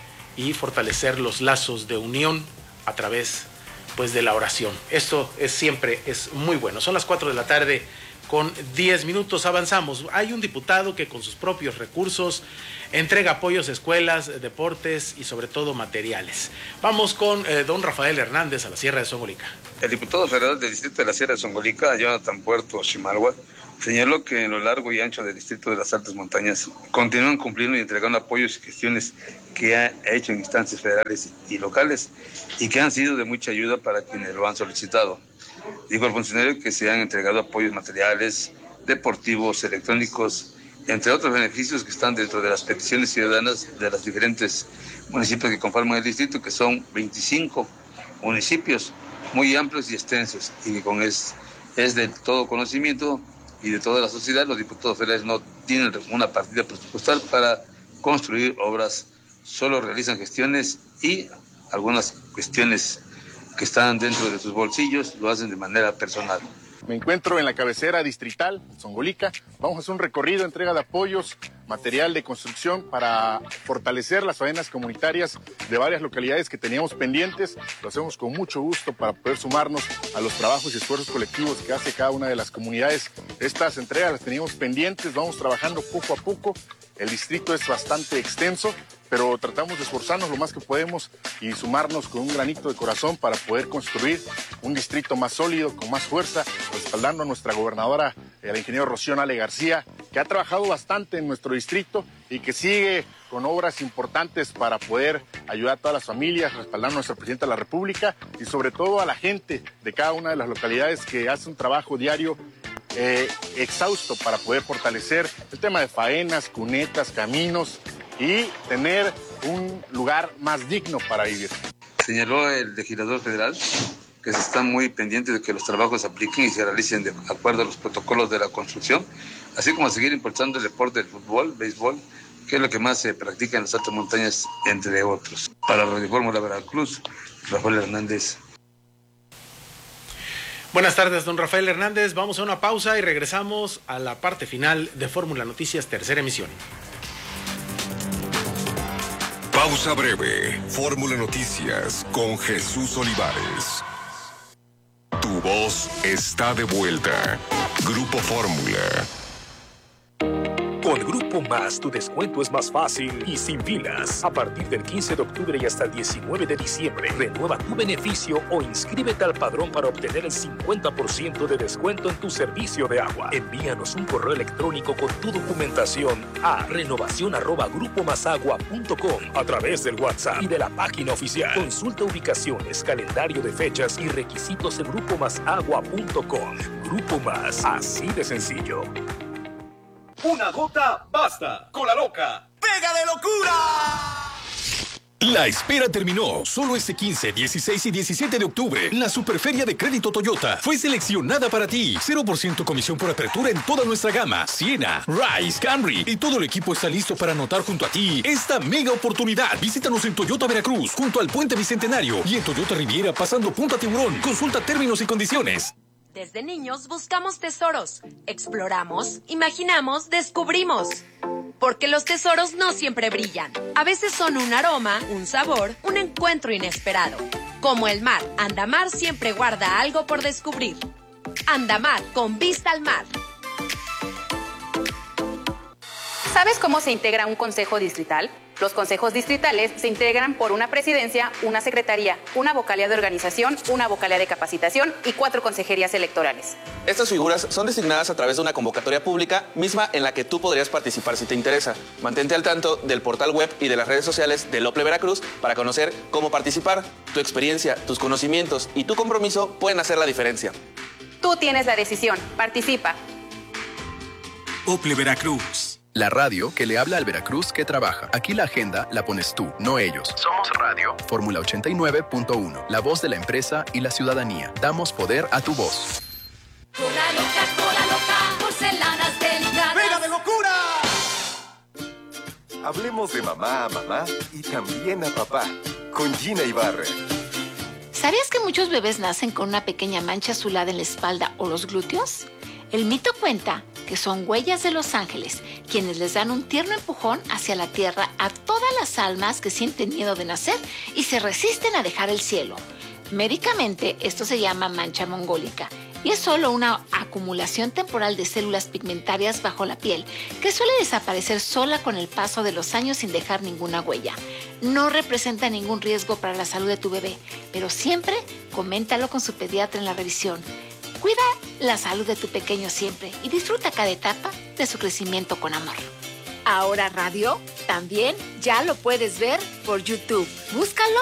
Speaker 1: y fortalecer los lazos de unión a través pues de la oración. Esto es siempre es muy bueno. Son las cuatro de la tarde con diez minutos, avanzamos. Hay un diputado que con sus propios recursos entrega apoyos a escuelas, deportes y sobre todo materiales. Vamos con eh, don Rafael Hernández a la Sierra de Songolica.
Speaker 13: El diputado federal del distrito de la Sierra de Songolica, Jonathan Puerto Chimalgua, señaló que en lo largo y ancho del distrito de las altas montañas continúan cumpliendo y entregando apoyos y gestiones que ha hecho en instancias federales y locales y que han sido de mucha ayuda para quienes lo han solicitado. Dijo el funcionario que se han entregado apoyos materiales, deportivos, electrónicos, entre otros beneficios que están dentro de las peticiones ciudadanas de los diferentes municipios que conforman el distrito, que son veinticinco municipios muy amplios y extensos, y que con es, es de todo conocimiento y de toda la sociedad, los diputados federales no tienen una partida presupuestal para construir obras, solo realizan gestiones y algunas cuestiones que están dentro de sus bolsillos lo hacen de manera personal.
Speaker 5: Me encuentro en la cabecera distrital, Songolica. Vamos a hacer un recorrido, entrega de apoyos, material de construcción para fortalecer las faenas comunitarias de varias localidades que teníamos pendientes. Lo hacemos con mucho gusto para poder sumarnos a los trabajos y esfuerzos colectivos que hace cada una de las comunidades. Estas entregas las teníamos pendientes, vamos trabajando poco a poco. El distrito es bastante extenso, pero tratamos de esforzarnos lo más que podemos y sumarnos con un granito de corazón para poder construir un distrito más sólido, con más fuerza, respaldando a nuestra gobernadora, el ingeniero Rocío Nale García, que ha trabajado bastante en nuestro distrito y que sigue con obras importantes para poder ayudar a todas las familias, respaldando a nuestra presidenta de la República y sobre todo a la gente de cada una de las localidades que hace un trabajo diario eh, exhausto para poder fortalecer el tema de faenas, cunetas, caminos y tener un lugar más digno para vivir.
Speaker 13: Señaló el legislador federal que se están muy pendientes de que los trabajos se apliquen y se realicen de acuerdo a los protocolos de la construcción, así como seguir impulsando el deporte del fútbol, béisbol, que es lo que más se practica en las altas montañas, entre otros. Para Radio Fórmula Veracruz, Rafael Hernández.
Speaker 1: Buenas tardes, don Rafael Hernández. Vamos a una pausa y regresamos a la parte final de Fórmula Noticias, tercera emisión.
Speaker 7: Pausa breve. Fórmula Noticias con Jesús Olivares. Tu voz está de vuelta. Grupo Fórmula.
Speaker 11: Con Grupo Más, tu descuento es más fácil y sin filas. A partir del quince de octubre y hasta el diecinueve de diciembre, renueva tu beneficio o inscríbete al padrón para obtener el cincuenta por ciento de descuento en tu servicio de agua. Envíanos un correo electrónico con tu documentación a renovación arroba grupo más agua punto com a través del WhatsApp y de la página oficial. Consulta ubicaciones, calendario de fechas y requisitos en grupo más agua punto com. Grupo Más, así de sencillo.
Speaker 16: Una gota basta. Con la loca. ¡Pega de locura!
Speaker 12: La espera terminó. Solo este quince, dieciséis y diecisiete de octubre, la Superferia de Crédito Toyota fue seleccionada para ti. cero por ciento comisión por apertura en toda nuestra gama. Siena, Rise, Camry. Y todo el equipo está listo para anotar junto a ti esta mega oportunidad. Visítanos en Toyota Veracruz, junto al Puente Bicentenario. Y en Toyota Riviera, pasando Punta Tiburón. Consulta términos y condiciones.
Speaker 20: Desde niños buscamos tesoros, exploramos, imaginamos, descubrimos. Porque los tesoros no siempre brillan. A veces son un aroma, un sabor, un encuentro inesperado. Como el mar, Andamar siempre guarda algo por descubrir. Andamar, con vista al mar.
Speaker 21: ¿Sabes cómo se integra un consejo distrital? Los consejos distritales se integran por una presidencia, una secretaría, una vocalía de organización, una vocalía de capacitación y cuatro consejerías electorales.
Speaker 22: Estas figuras son designadas a través de una convocatoria pública, misma en la que tú podrías participar si te interesa. Mantente al tanto del portal web y de las redes sociales de Ople Veracruz para conocer cómo participar. Tu experiencia, tus conocimientos y tu compromiso pueden hacer la diferencia.
Speaker 21: Tú tienes la decisión. Participa.
Speaker 23: Ople Veracruz.
Speaker 8: La radio que le habla al Veracruz que trabaja. Aquí la agenda la pones tú, no ellos. Somos radio. Fórmula ochenta y nueve punto uno. La voz de la empresa y la ciudadanía. Damos poder a tu voz.
Speaker 16: Cola loca, cola loca, porcelanas delicadas. ¡Pega de locura!
Speaker 2: Hablemos de mamá a mamá y también a papá. Con Gina Ibarra.
Speaker 9: ¿Sabías que muchos bebés nacen con una pequeña mancha azulada en la espalda o los glúteos? El mito cuenta que son huellas de los ángeles, quienes les dan un tierno empujón hacia la tierra a todas las almas que sienten miedo de nacer y se resisten a dejar el cielo. Médicamente, esto se llama mancha mongólica y es solo una acumulación temporal de células pigmentarias bajo la piel que suele desaparecer sola con el paso de los años sin dejar ninguna huella. No representa ningún riesgo para la salud de tu bebé, pero siempre coméntalo con su pediatra en la revisión. Cuida la salud de tu pequeño siempre y disfruta cada etapa de su crecimiento con amor. Ahora radio también ya lo puedes ver por YouTube. Búscalo